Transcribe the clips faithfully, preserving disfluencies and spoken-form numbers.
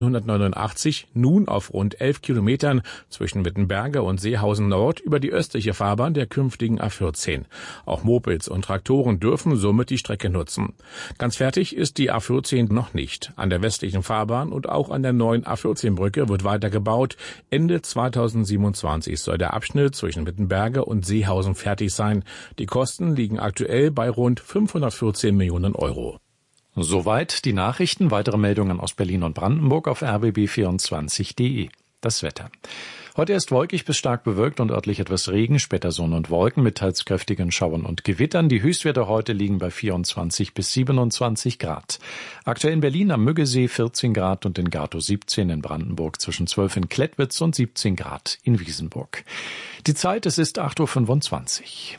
neunzehnhundertneunundachtzig nun auf rund elf Kilometern zwischen Wittenberge und Seehausen Nord über die östliche Fahrbahn der künftigen A vierzehn. Auch Mopeds und Traktoren dürfen somit die Strecke nutzen. Ganz fertig ist die A vierzehn noch nicht. An der westlichen Fahrbahn und auch an der neuen A vierzehn Brücke wird weiter gebaut. Ende zweitausendsiebenundzwanzig soll der Abschnitt zwischen Wittenberge und Seehausen fertig sein. Die Kosten liegen aktuell bei rund fünfhundertvierzehn Millionen Euro. Soweit die Nachrichten. Weitere Meldungen aus Berlin und Brandenburg auf r b b vierundzwanzig punkt d e. Das Wetter. Heute ist wolkig bis stark bewölkt und örtlich etwas Regen, später Sonne und Wolken mit teils kräftigen Schauern und Gewittern. Die Höchstwerte heute liegen bei vierundzwanzig bis siebenundzwanzig Grad. Aktuell in Berlin am Müggesee vierzehn Grad und in Gatow siebzehn, in Brandenburg zwischen zwölf in Klettwitz und siebzehn Grad in Wiesenburg. Die Zeit, es ist acht Uhr fünfundzwanzig.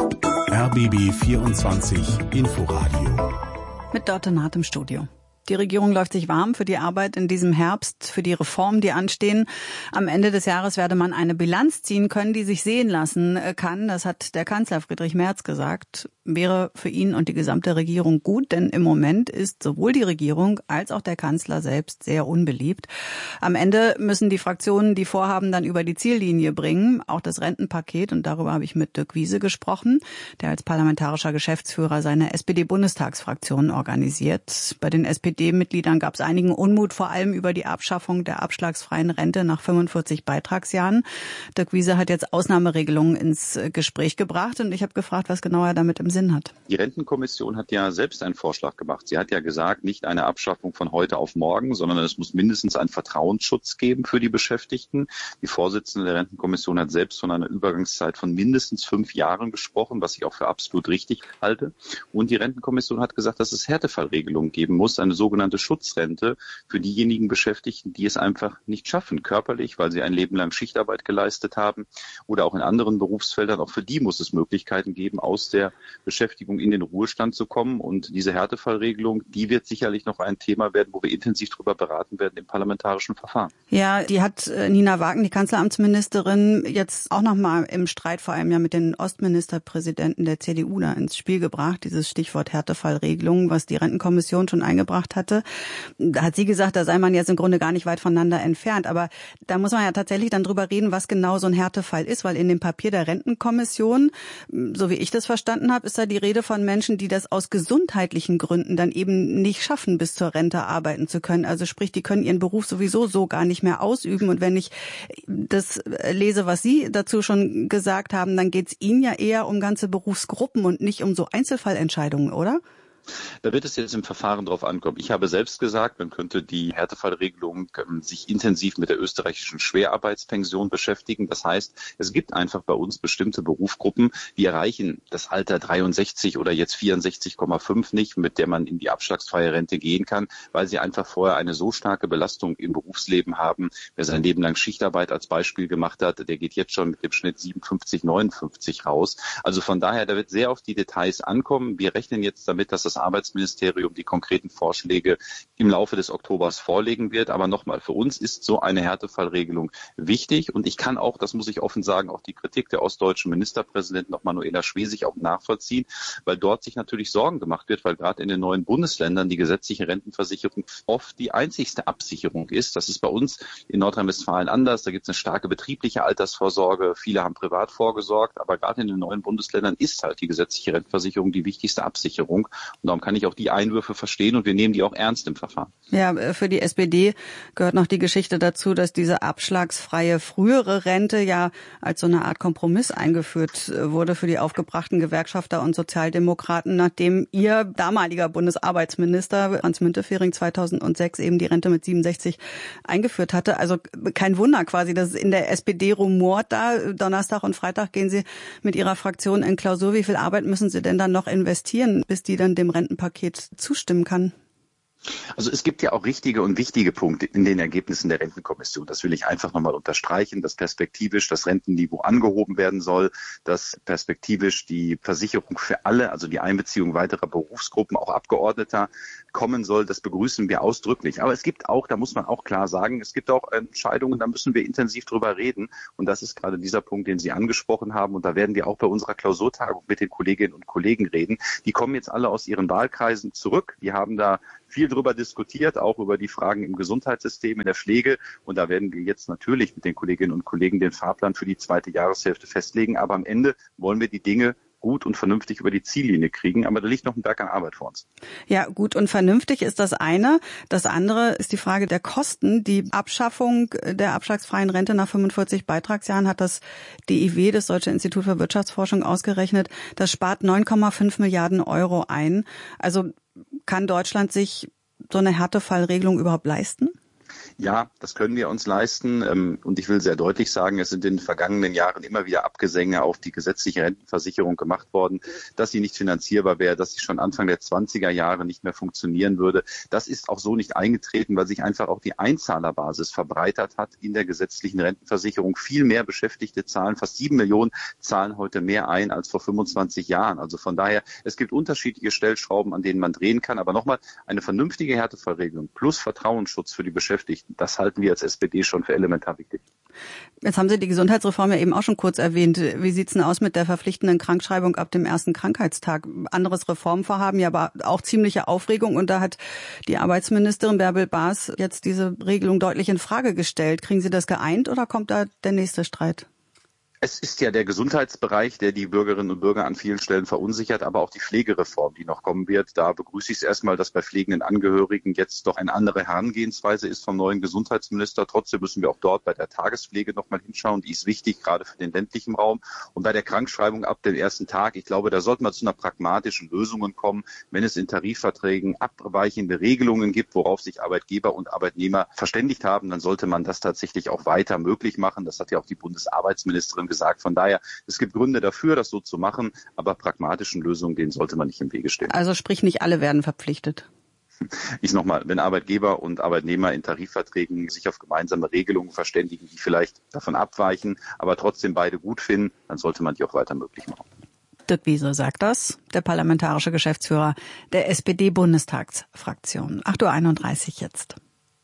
R B B vierundzwanzig Inforadio. Mit Dörte Naht im Studio. Die Regierung läuft sich warm für die Arbeit in diesem Herbst, für die Reformen, die anstehen. Am Ende des Jahres werde man eine Bilanz ziehen können, die sich sehen lassen kann. Das hat der Kanzler Friedrich Merz gesagt. Wäre für ihn und die gesamte Regierung gut, denn im Moment ist sowohl die Regierung als auch der Kanzler selbst sehr unbeliebt. Am Ende müssen die Fraktionen die Vorhaben dann über die Ziellinie bringen, auch das Rentenpaket. Und darüber habe ich mit Dirk Wiese gesprochen, der als parlamentarischer Geschäftsführer seine S P D-Bundestagsfraktion organisiert. Bei den S P D-Mitgliedern gab es einigen Unmut, vor allem über die Abschaffung der abschlagsfreien Rente nach fünfundvierzig Beitragsjahren. Dirk Wiese hat jetzt Ausnahmeregelungen ins Gespräch gebracht und ich habe gefragt, was genau er damit im Sinn hat. Die Rentenkommission hat ja selbst einen Vorschlag gemacht. Sie hat ja gesagt, nicht eine Abschaffung von heute auf morgen, sondern es muss mindestens einen Vertrauensschutz geben für die Beschäftigten. Die Vorsitzende der Rentenkommission hat selbst von einer Übergangszeit von mindestens fünf Jahren gesprochen, was ich auch für absolut richtig halte. Und die Rentenkommission hat gesagt, dass es Härtefallregelungen geben muss, eine sogenannte Schutzrente für diejenigen Beschäftigten, die es einfach nicht schaffen, körperlich, weil sie ein Leben lang Schichtarbeit geleistet haben oder auch in anderen Berufsfeldern. Auch für die muss es Möglichkeiten geben, aus der Beschäftigung in den Ruhestand zu kommen. Und diese Härtefallregelung, die wird sicherlich noch ein Thema werden, wo wir intensiv darüber beraten werden im parlamentarischen Verfahren. Ja, die hat Nina Wagen, die Kanzleramtsministerin, jetzt auch noch mal im Streit vor allem ja mit den Ostministerpräsidenten der C D U da ins Spiel gebracht, dieses Stichwort Härtefallregelung, was die Rentenkommission schon eingebracht hatte. Da hat sie gesagt, da sei man jetzt im Grunde gar nicht weit voneinander entfernt. Aber da muss man ja tatsächlich dann drüber reden, was genau so ein Härtefall ist, weil in dem Papier der Rentenkommission, so wie ich das verstanden habe, ist da die Rede von Menschen, die das aus gesundheitlichen Gründen dann eben nicht schaffen, bis zur Rente arbeiten zu können. Also sprich, die können ihren Beruf sowieso so gar nicht mehr ausüben. Und wenn ich das lese, was Sie dazu schon gesagt haben, dann geht es Ihnen ja eher um ganze Berufsgruppen und nicht um so Einzelfallentscheidungen, oder? Da wird es jetzt im Verfahren drauf ankommen. Ich habe selbst gesagt, man könnte die Härtefallregelung ähm, sich intensiv mit der österreichischen Schwerarbeitspension beschäftigen. Das heißt, es gibt einfach bei uns bestimmte Berufsgruppen, die erreichen das Alter dreiundsechzig oder jetzt vierundsechzig Komma fünf nicht, mit der man in die abschlagsfreie Rente gehen kann, weil sie einfach vorher eine so starke Belastung im Berufsleben haben. Wer sein Leben lang Schichtarbeit als Beispiel gemacht hat, der geht jetzt schon mit dem Schnitt siebenundfünfzig, neunundfünfzig raus. Also von daher, da wird sehr auf die Details ankommen. Wir rechnen jetzt damit, dass das Arbeitsministerium die konkreten Vorschläge im Laufe des Oktobers vorlegen wird. Aber nochmal, für uns ist so eine Härtefallregelung wichtig. Und ich kann auch, das muss ich offen sagen, auch die Kritik der ostdeutschen Ministerpräsidentin, auch Manuela Schwesig, auch nachvollziehen, weil dort sich natürlich Sorgen gemacht wird, weil gerade in den neuen Bundesländern die gesetzliche Rentenversicherung oft die einzigste Absicherung ist. Das ist bei uns in Nordrhein-Westfalen anders. Da gibt es eine starke betriebliche Altersvorsorge. Viele haben privat vorgesorgt. Aber gerade in den neuen Bundesländern ist halt die gesetzliche Rentenversicherung die wichtigste Absicherung. Und darum kann ich auch die Einwürfe verstehen und wir nehmen die auch ernst im Verfahren. Ja, für die S P D gehört noch die Geschichte dazu, dass diese abschlagsfreie frühere Rente ja als so eine Art Kompromiss eingeführt wurde für die aufgebrachten Gewerkschafter und Sozialdemokraten, nachdem ihr damaliger Bundesarbeitsminister Franz Müntefering zweitausendsechs eben die Rente mit siebenundsechzig eingeführt hatte. Also kein Wunder quasi, dass es in der S P D rumort da. Donnerstag und Freitag gehen Sie mit Ihrer Fraktion in Klausur. Wie viel Arbeit müssen Sie denn dann noch investieren, bis die dann dem Rentenpaket zustimmen kann? Also es gibt ja auch richtige und wichtige Punkte in den Ergebnissen der Rentenkommission. Das will ich einfach nochmal unterstreichen, dass perspektivisch das Rentenniveau angehoben werden soll, dass perspektivisch die Versicherung für alle, also die Einbeziehung weiterer Berufsgruppen, auch Abgeordneter, kommen soll. Das begrüßen wir ausdrücklich. Aber es gibt auch, da muss man auch klar sagen, es gibt auch Entscheidungen, da müssen wir intensiv drüber reden. Und das ist gerade dieser Punkt, den Sie angesprochen haben. Und da werden wir auch bei unserer Klausurtagung mit den Kolleginnen und Kollegen reden. Die kommen jetzt alle aus ihren Wahlkreisen zurück. Die haben da viel darüber diskutiert, auch über die Fragen im Gesundheitssystem, in der Pflege. Und da werden wir jetzt natürlich mit den Kolleginnen und Kollegen den Fahrplan für die zweite Jahreshälfte festlegen. Aber am Ende wollen wir die Dinge gut und vernünftig über die Ziellinie kriegen. Aber da liegt noch ein Berg an Arbeit vor uns. Ja, gut und vernünftig ist das eine. Das andere ist die Frage der Kosten. Die Abschaffung der abschlagsfreien Rente nach fünfundvierzig Beitragsjahren hat das D I W, das Deutsche Institut für Wirtschaftsforschung, ausgerechnet. Das spart neun Komma fünf Milliarden Euro ein. Also kann Deutschland sich so eine Härtefallregelung überhaupt leisten? Ja, das können wir uns leisten. Und ich will sehr deutlich sagen, es sind in den vergangenen Jahren immer wieder Abgesänge auf die gesetzliche Rentenversicherung gemacht worden, dass sie nicht finanzierbar wäre, dass sie schon Anfang der zwanziger Jahre nicht mehr funktionieren würde. Das ist auch so nicht eingetreten, weil sich einfach auch die Einzahlerbasis verbreitert hat in der gesetzlichen Rentenversicherung. Viel mehr Beschäftigte zahlen, fast sieben Millionen zahlen heute mehr ein als vor fünfundzwanzig Jahren. Also von daher, es gibt unterschiedliche Stellschrauben, an denen man drehen kann. Aber nochmal, eine vernünftige Härtefallregelung plus Vertrauensschutz für die Beschäftigten, das halten wir als S P D schon für elementar wichtig. Jetzt haben Sie die Gesundheitsreform ja eben auch schon kurz erwähnt. Wie sieht's denn aus mit der verpflichtenden Krankschreibung ab dem ersten Krankheitstag? Anderes Reformvorhaben, ja, aber auch ziemliche Aufregung. Und da hat die Arbeitsministerin Bärbel Baas jetzt diese Regelung deutlich in Frage gestellt. Kriegen Sie das geeint oder kommt da der nächste Streit? Es ist ja der Gesundheitsbereich, der die Bürgerinnen und Bürger an vielen Stellen verunsichert, aber auch die Pflegereform, die noch kommen wird. Da begrüße ich es erstmal, dass bei pflegenden Angehörigen jetzt doch eine andere Herangehensweise ist vom neuen Gesundheitsminister. Trotzdem müssen wir auch dort bei der Tagespflege nochmal hinschauen. Die ist wichtig, gerade für den ländlichen Raum. Und bei der Krankschreibung ab dem ersten Tag, ich glaube, da sollten wir zu einer pragmatischen Lösung kommen. Wenn es in Tarifverträgen abweichende Regelungen gibt, worauf sich Arbeitgeber und Arbeitnehmer verständigt haben, dann sollte man das tatsächlich auch weiter möglich machen. Das hat ja auch die Bundesarbeitsministerin gesagt. Von daher, es gibt Gründe dafür, das so zu machen, aber pragmatischen Lösungen, denen sollte man nicht im Wege stehen. Also sprich, nicht alle werden verpflichtet. Ich nochmal, wenn Arbeitgeber und Arbeitnehmer in Tarifverträgen sich auf gemeinsame Regelungen verständigen, die vielleicht davon abweichen, aber trotzdem beide gut finden, dann sollte man die auch weiter möglich machen. Dirk Wiese sagt das, der parlamentarische Geschäftsführer der S P D-Bundestagsfraktion. acht Uhr einunddreißig jetzt.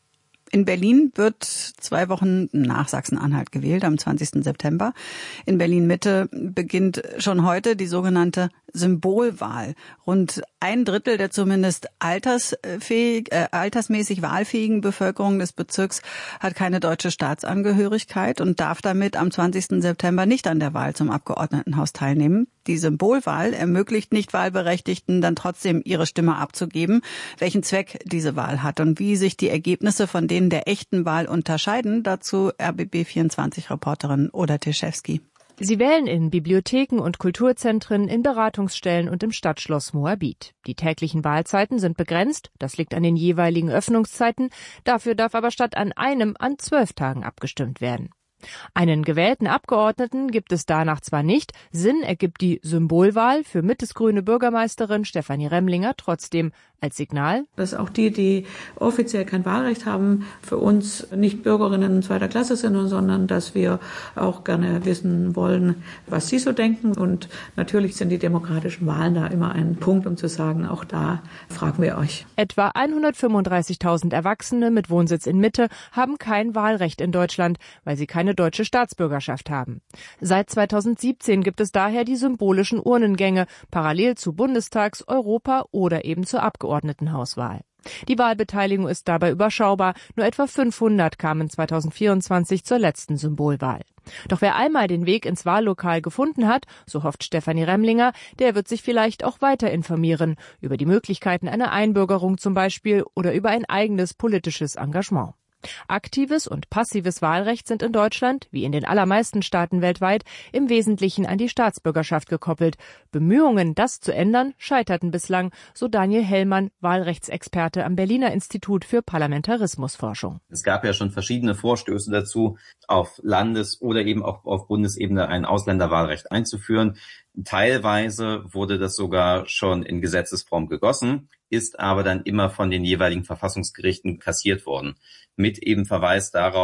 In Berlin wird zwei Wochen nach Sachsen-Anhalt gewählt, am zwanzigsten September. In Berlin-Mitte beginnt schon heute die sogenannte Symbolwahl. Rund ein Drittel der zumindest altersfähig, äh, altersmäßig wahlfähigen Bevölkerung des Bezirks hat keine deutsche Staatsangehörigkeit und darf damit am zwanzigsten September nicht an der Wahl zum Abgeordnetenhaus teilnehmen. Die Symbolwahl ermöglicht Nichtwahlberechtigten dann trotzdem ihre Stimme abzugeben, welchen Zweck diese Wahl hat und wie sich die Ergebnisse von denen der echten Wahl unterscheiden. Dazu R B B vierundzwanzig-Reporterin Oda Teschewski. Sie wählen in Bibliotheken und Kulturzentren, in Beratungsstellen und im Stadtschloss Moabit. Die täglichen Wahlzeiten sind begrenzt, das liegt an den jeweiligen Öffnungszeiten. Dafür darf aber statt an einem an zwölf Tagen abgestimmt werden. Einen gewählten Abgeordneten gibt es danach zwar nicht, Sinn ergibt die Symbolwahl für Mittesgrüne Bürgermeisterin Stefanie Remlinger trotzdem als Signal, dass auch die, die offiziell kein Wahlrecht haben, für uns nicht Bürgerinnen zweiter Klasse sind, sondern dass wir auch gerne wissen wollen, was sie so denken. Und natürlich sind die demokratischen Wahlen da immer ein Punkt, um zu sagen, auch da fragen wir euch. Etwa hundertfünfunddreißigtausend Erwachsene mit Wohnsitz in Mitte haben kein Wahlrecht in Deutschland, weil sie keine deutsche Staatsbürgerschaft haben. Seit zweitausendsiebzehn gibt es daher die symbolischen Urnengänge, parallel zu Bundestags-, Europa- oder eben zur Abgeordnetenhauswahl. Die Wahlbeteiligung ist dabei überschaubar. Nur etwa fünfhundert kamen zweitausendvierundzwanzig zur letzten Symbolwahl. Doch wer einmal den Weg ins Wahllokal gefunden hat, so hofft Stefanie Remlinger, der wird sich vielleicht auch weiter informieren. Über die Möglichkeiten einer Einbürgerung zum Beispiel oder über ein eigenes politisches Engagement. Aktives und passives Wahlrecht sind in Deutschland, wie in den allermeisten Staaten weltweit, im Wesentlichen an die Staatsbürgerschaft gekoppelt. Bemühungen, das zu ändern, scheiterten bislang, so Daniel Hellmann, Wahlrechtsexperte am Berliner Institut für Parlamentarismusforschung. Es gab ja schon verschiedene Vorstöße dazu, auf Landes- oder eben auch auf Bundesebene ein Ausländerwahlrecht einzuführen. Teilweise wurde das sogar schon in Gesetzesform gegossen, ist aber dann immer von den jeweiligen Verfassungsgerichten kassiert worden. Mit eben Verweis darauf,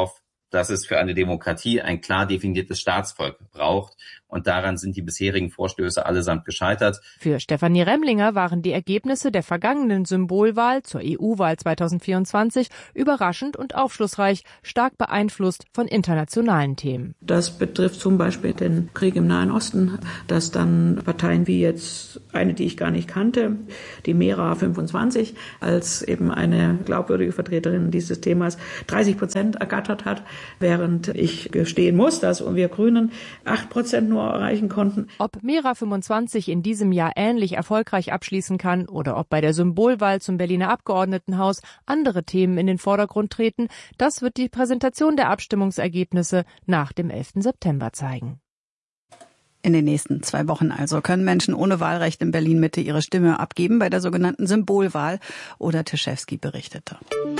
dass es für eine Demokratie ein klar definiertes Staatsvolk braucht. Und daran sind die bisherigen Vorstöße allesamt gescheitert. Für Stefanie Remlinger waren die Ergebnisse der vergangenen Symbolwahl zur E U-Wahl zweitausendvierundzwanzig überraschend und aufschlussreich, stark beeinflusst von internationalen Themen. Das betrifft zum Beispiel den Krieg im Nahen Osten, dass dann Parteien wie jetzt eine, die ich gar nicht kannte, die Mera fünfundzwanzig, als eben eine glaubwürdige Vertreterin dieses Themas dreißig Prozent ergattert hat, während ich gestehen muss, dass wir Grünen acht Prozent nur erreichen konnten. Ob Mera fünfundzwanzig in diesem Jahr ähnlich erfolgreich abschließen kann oder ob bei der Symbolwahl zum Berliner Abgeordnetenhaus andere Themen in den Vordergrund treten, das wird die Präsentation der Abstimmungsergebnisse nach dem elften September zeigen. In den nächsten zwei Wochen also können Menschen ohne Wahlrecht in Berlin-Mitte ihre Stimme abgeben bei der sogenannten Symbolwahl. Oder Tischewski berichtete.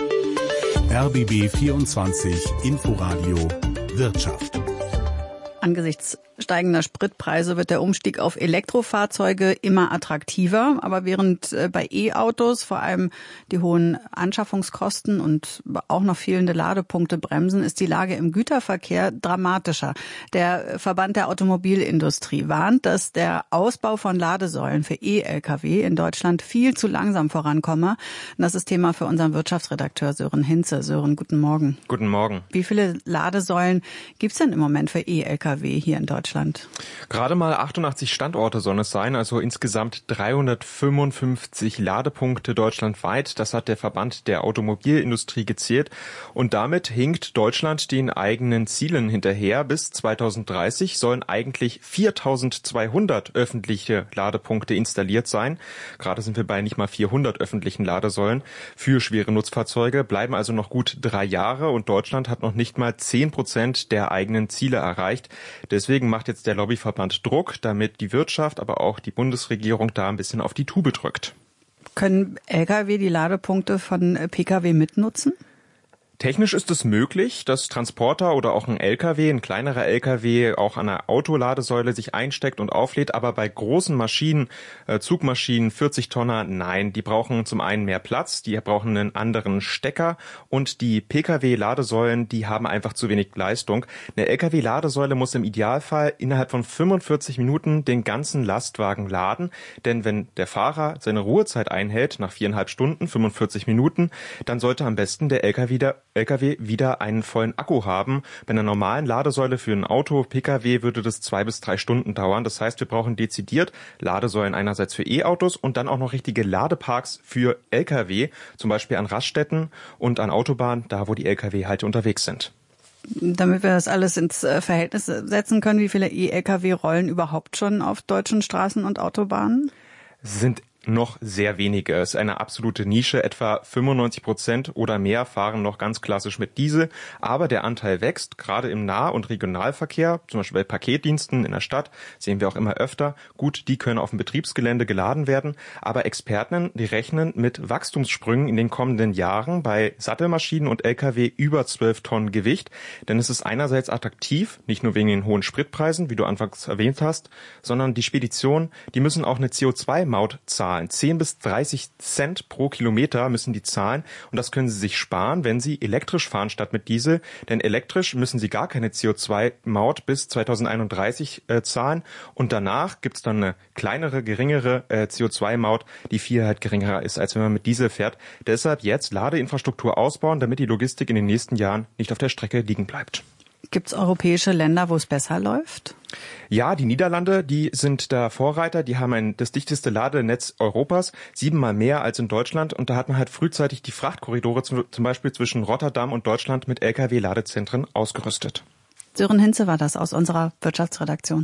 R B B vierundzwanzig Inforadio Wirtschaft. Angesichts steigender Spritpreise wird der Umstieg auf Elektrofahrzeuge immer attraktiver. Aber während bei E-Autos vor allem die hohen Anschaffungskosten und auch noch fehlende Ladepunkte bremsen, ist die Lage im Güterverkehr dramatischer. Der Verband der Automobilindustrie warnt, dass der Ausbau von Ladesäulen für E-L K W in Deutschland viel zu langsam vorankomme. Das ist Thema für unseren Wirtschaftsredakteur Sören Hinze. Sören, guten Morgen. Guten Morgen. Wie viele Ladesäulen gibt es denn im Moment für E-L K W hier in Deutschland? Gerade mal achtundachtzig Standorte sollen es sein, also insgesamt dreihundertfünfundfünfzig Ladepunkte deutschlandweit. Das hat der Verband der Automobilindustrie gezählt. Und damit hinkt Deutschland den eigenen Zielen hinterher. Bis zweitausenddreißig sollen eigentlich viertausendzweihundert öffentliche Ladepunkte installiert sein. Gerade sind wir bei nicht mal vierhundert öffentlichen Ladesäulen für schwere Nutzfahrzeuge. Bleiben also noch gut drei Jahre und Deutschland hat noch nicht mal zehn Prozent der eigenen Ziele erreicht. Deswegen macht jetzt der Lobbyverband Druck, damit die Wirtschaft, aber auch die Bundesregierung da ein bisschen auf die Tube drückt. Können L K W die Ladepunkte von P K W mitnutzen? Technisch ist es möglich, dass Transporter oder auch ein L K W, ein kleinerer L K W, auch an einer Autoladesäule sich einsteckt und auflädt. Aber bei großen Maschinen, äh, Zugmaschinen, vierzig Tonner, nein, die brauchen zum einen mehr Platz, die brauchen einen anderen Stecker und die P K W-Ladesäulen, die haben einfach zu wenig Leistung. Eine L K W-Ladesäule muss im Idealfall innerhalb von fünfundvierzig Minuten den ganzen Lastwagen laden. Denn wenn der Fahrer seine Ruhezeit einhält, nach viereinhalb Stunden, fünfundvierzig Minuten, dann sollte am besten der L K W wieder L K W wieder einen vollen Akku haben. Bei einer normalen Ladesäule für ein Auto, P K W, würde das zwei bis drei Stunden dauern. Das heißt, wir brauchen dezidiert Ladesäulen einerseits für E-Autos und dann auch noch richtige Ladeparks für L K W, zum Beispiel an Raststätten und an Autobahnen, da wo die L K W halt unterwegs sind. Damit wir das alles ins Verhältnis setzen können, wie viele E-L K W rollen überhaupt schon auf deutschen Straßen und Autobahnen? Sind noch sehr wenige. Es ist eine absolute Nische. Etwa fünfundneunzig Prozent oder mehr fahren noch ganz klassisch mit Diesel. Aber der Anteil wächst, gerade im Nah- und Regionalverkehr, zum Beispiel bei Paketdiensten in der Stadt, sehen wir auch immer öfter. Gut, die können auf dem Betriebsgelände geladen werden. Aber Experten, die rechnen mit Wachstumssprüngen in den kommenden Jahren bei Sattelmaschinen und L K W über zwölf Tonnen Gewicht. Denn es ist einerseits attraktiv, nicht nur wegen den hohen Spritpreisen, wie du anfangs erwähnt hast, sondern die Speditionen, die müssen auch eine C O zwei Maut zahlen. zehn bis dreißig Cent pro Kilometer müssen die zahlen und das können sie sich sparen, wenn sie elektrisch fahren statt mit Diesel. Denn elektrisch müssen sie gar keine C O zwei Maut bis zweitausendeinunddreißig äh, zahlen und danach gibt's dann eine kleinere, geringere äh, C O zwei Maut, die viel halt geringer ist, als wenn man mit Diesel fährt. Deshalb jetzt Ladeinfrastruktur ausbauen, damit die Logistik in den nächsten Jahren nicht auf der Strecke liegen bleibt. Gibt es europäische Länder, wo es besser läuft? Ja, die Niederlande, die sind da Vorreiter. Die haben ein, das dichteste Ladenetz Europas, siebenmal mehr als in Deutschland. Und da hat man halt frühzeitig die Frachtkorridore zum, zum Beispiel zwischen Rotterdam und Deutschland mit L K W-Ladezentren ausgerüstet. Sören Hinze war das aus unserer Wirtschaftsredaktion.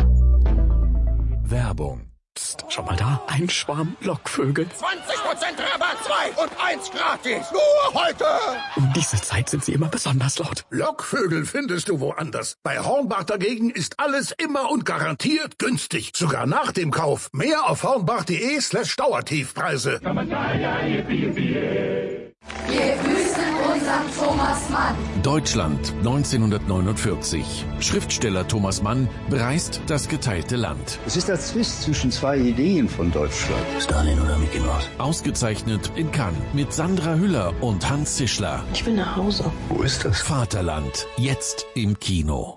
Werbung. Psst, schau mal da, ein Schwarm Lockvögel. zwanzig Prozent Rabatt, zwei und eins gratis. Nur heute. Um diese Zeit sind sie immer besonders laut. Lockvögel findest du woanders. Bei Hornbach dagegen ist alles immer und garantiert günstig. Sogar nach dem Kauf. Mehr auf hornbach.de slash Dauertiefpreise. Wir grüßen unseren Thomas Mann. Deutschland neunzehnhundertneunundvierzig. Schriftsteller Thomas Mann bereist das geteilte Land. Es ist der Zwist zwischen zwei Ideen von Deutschland. Stalin oder Mickey Mouse? Ausgezeichnet in Cannes mit Sandra Hüller und Hans Zischler. Ich will nach Hause. Wo ist das? Vaterland, jetzt im Kino.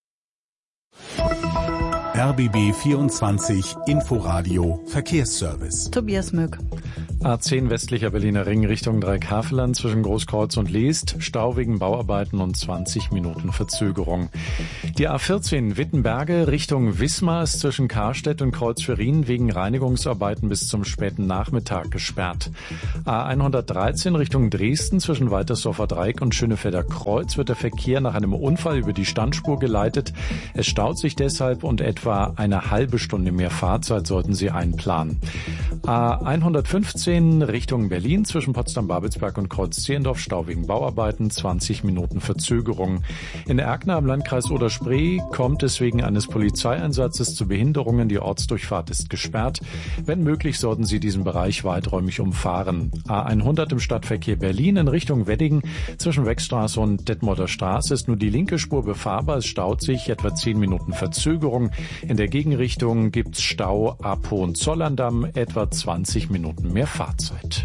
R B B vierundzwanzig Inforadio Verkehrsservice. Tobias Möck. A zehn westlicher Berliner Ring Richtung Dreieckhaveland zwischen Großkreuz und Leest. Stau wegen Bauarbeiten und zwanzig Minuten Verzögerung. Die A vierzehn Wittenberge Richtung Wismar ist zwischen Karstedt und Kreuz-Schwerin wegen Reinigungsarbeiten bis zum späten Nachmittag gesperrt. A hundertdreizehn Richtung Dresden zwischen Waltersdorfer Dreieck und Schönefelder Kreuz wird der Verkehr nach einem Unfall über die Standspur geleitet. Es staut sich deshalb und etwa eine halbe Stunde mehr Fahrzeit sollten Sie einplanen. A hundertfünfzehn Richtung Berlin zwischen Potsdam-Babelsberg und Kreuz-Zehlendorf Stau wegen Bauarbeiten, zwanzig Minuten Verzögerung. In Erkner am Landkreis Oder-Spree kommt es wegen eines Polizeieinsatzes zu Behinderungen. Die Ortsdurchfahrt ist gesperrt. Wenn möglich, sollten Sie diesen Bereich weiträumig umfahren. A hundert im Stadtverkehr Berlin in Richtung Wedding zwischen Wechstraße und Detmolder Straße ist nur die linke Spur befahrbar. Es staut sich, etwa zehn Minuten Verzögerung. In der Gegenrichtung gibt's Stau ab Hohenzollern-Damm, etwa zwanzig Minuten mehr Fahrzeit.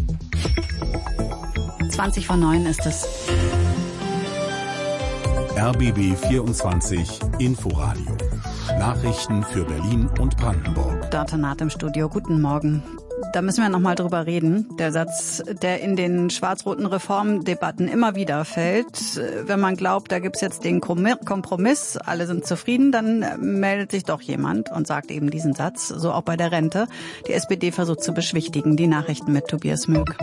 zwanzig vor neun ist es. R B B vierundzwanzig Inforadio. Nachrichten für Berlin und Brandenburg. Dörte Naht im Studio. Guten Morgen. Da müssen wir noch mal drüber reden. Der Satz, der in den schwarz-roten Reformdebatten immer wieder fällt. Wenn man glaubt, da gibt's jetzt den Kompromiss, alle sind zufrieden, dann meldet sich doch jemand und sagt eben diesen Satz. So auch bei der Rente. Die S P D versucht zu beschwichtigen. Die Nachrichten mit Tobias Möck.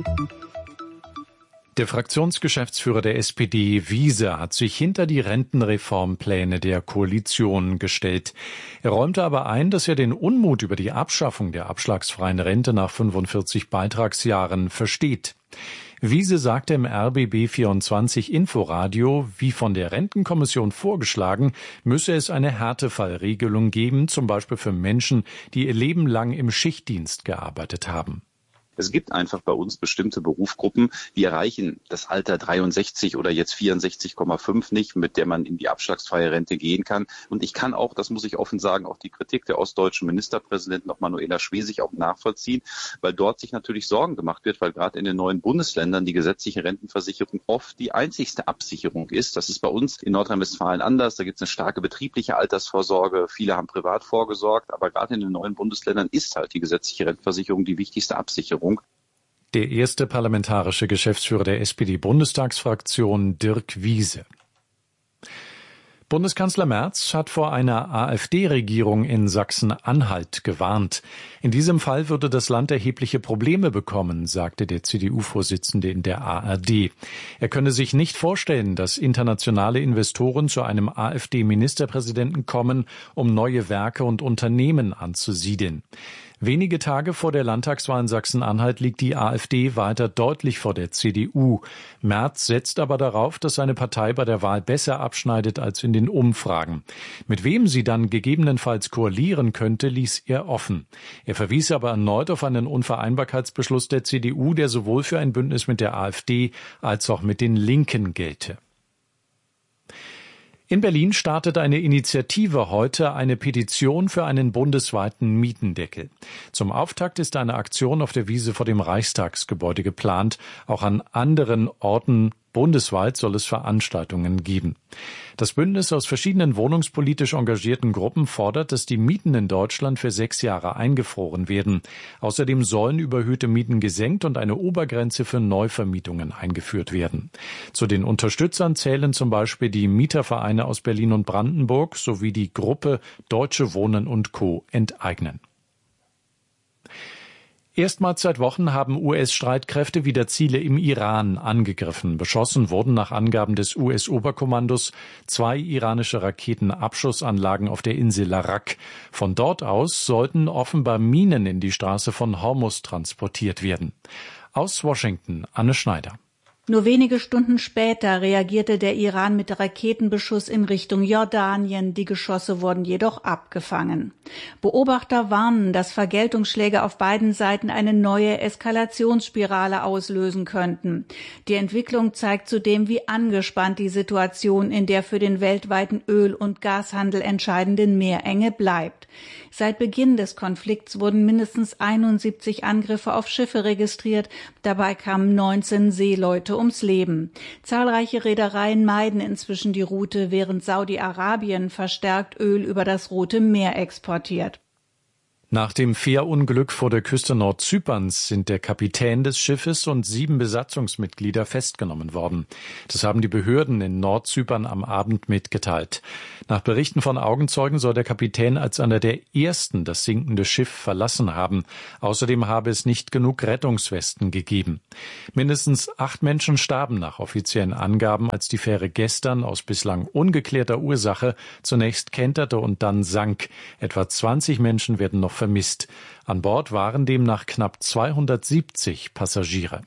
Der Fraktionsgeschäftsführer der S P D, Wiese, hat sich hinter die Rentenreformpläne der Koalition gestellt. Er räumte aber ein, dass er den Unmut über die Abschaffung der abschlagsfreien Rente nach fünfundvierzig Beitragsjahren versteht. Wiese sagte im R B B vierundzwanzig Inforadio, wie von der Rentenkommission vorgeschlagen, müsse es eine Härtefallregelung geben, zum Beispiel für Menschen, die ihr Leben lang im Schichtdienst gearbeitet haben. Es gibt einfach bei uns bestimmte Berufsgruppen, die erreichen das Alter dreiundsechzig oder jetzt vierundsechzig Komma fünf nicht, mit der man in die abschlagsfreie Rente gehen kann. Und ich kann auch, das muss ich offen sagen, auch die Kritik der ostdeutschen Ministerpräsidentin, auch Manuela Schwesig, auch nachvollziehen, weil dort sich natürlich Sorgen gemacht wird, weil gerade in den neuen Bundesländern die gesetzliche Rentenversicherung oft die einzigste Absicherung ist. Das ist bei uns in Nordrhein-Westfalen anders. Da gibt es eine starke betriebliche Altersvorsorge. Viele haben privat vorgesorgt, aber gerade in den neuen Bundesländern ist halt die gesetzliche Rentenversicherung die wichtigste Absicherung. Der erste parlamentarische Geschäftsführer der S P D-Bundestagsfraktion, Dirk Wiese. Bundeskanzler Merz hat vor einer AfD-Regierung in Sachsen-Anhalt gewarnt. In diesem Fall würde das Land erhebliche Probleme bekommen, sagte der C D U-Vorsitzende in der A R D. Er könne sich nicht vorstellen, dass internationale Investoren zu einem AfD-Ministerpräsidenten kommen, um neue Werke und Unternehmen anzusiedeln. Wenige Tage vor der Landtagswahl in Sachsen-Anhalt liegt die AfD weiter deutlich vor der C D U. Merz setzt aber darauf, dass seine Partei bei der Wahl besser abschneidet als in den Umfragen. Mit wem sie dann gegebenenfalls koalieren könnte, ließ er offen. Er verwies aber erneut auf einen Unvereinbarkeitsbeschluss der C D U, der sowohl für ein Bündnis mit der AfD als auch mit den Linken gelte. In Berlin startet eine Initiative heute, eine Petition für einen bundesweiten Mietendeckel. Zum Auftakt ist eine Aktion auf der Wiese vor dem Reichstagsgebäude geplant. Auch an anderen Orten bundesweit soll es Veranstaltungen geben. Das Bündnis aus verschiedenen wohnungspolitisch engagierten Gruppen fordert, dass die Mieten in Deutschland für sechs Jahre eingefroren werden. Außerdem sollen überhöhte Mieten gesenkt und eine Obergrenze für Neuvermietungen eingeführt werden. Zu den Unterstützern zählen zum Beispiel die Mietervereine aus Berlin und Brandenburg sowie die Gruppe Deutsche Wohnen und Co. enteignen. Erstmals seit Wochen haben U S-Streitkräfte wieder Ziele im Iran angegriffen. Beschossen wurden nach Angaben des U S-Oberkommandos zwei iranische Raketenabschussanlagen auf der Insel Larak. Von dort aus sollten offenbar Minen in die Straße von Hormuz transportiert werden. Aus Washington, Anne Schneider. Nur wenige Stunden später reagierte der Iran mit Raketenbeschuss in Richtung Jordanien. Die Geschosse wurden jedoch abgefangen. Beobachter warnen, dass Vergeltungsschläge auf beiden Seiten eine neue Eskalationsspirale auslösen könnten. Die Entwicklung zeigt zudem, wie angespannt die Situation in der für den weltweiten Öl- und Gashandel entscheidenden Meerenge bleibt. Seit Beginn des Konflikts wurden mindestens einundsiebzig Angriffe auf Schiffe registriert. Dabei kamen neunzehn Seeleute ums Leben. Zahlreiche Reedereien meiden inzwischen die Route, während Saudi-Arabien verstärkt Öl über das Rote Meer exportiert. Nach dem Fährunglück vor der Küste Nordzyperns sind der Kapitän des Schiffes und sieben Besatzungsmitglieder festgenommen worden. Das haben die Behörden in Nordzypern am Abend mitgeteilt. Nach Berichten von Augenzeugen soll der Kapitän als einer der ersten das sinkende Schiff verlassen haben. Außerdem habe es nicht genug Rettungswesten gegeben. Mindestens acht Menschen starben nach offiziellen Angaben, als die Fähre gestern aus bislang ungeklärter Ursache zunächst kenterte und dann sank. Etwa zwanzig Menschen werden noch vermisst. An Bord waren demnach knapp zweihundertsiebzig Passagiere.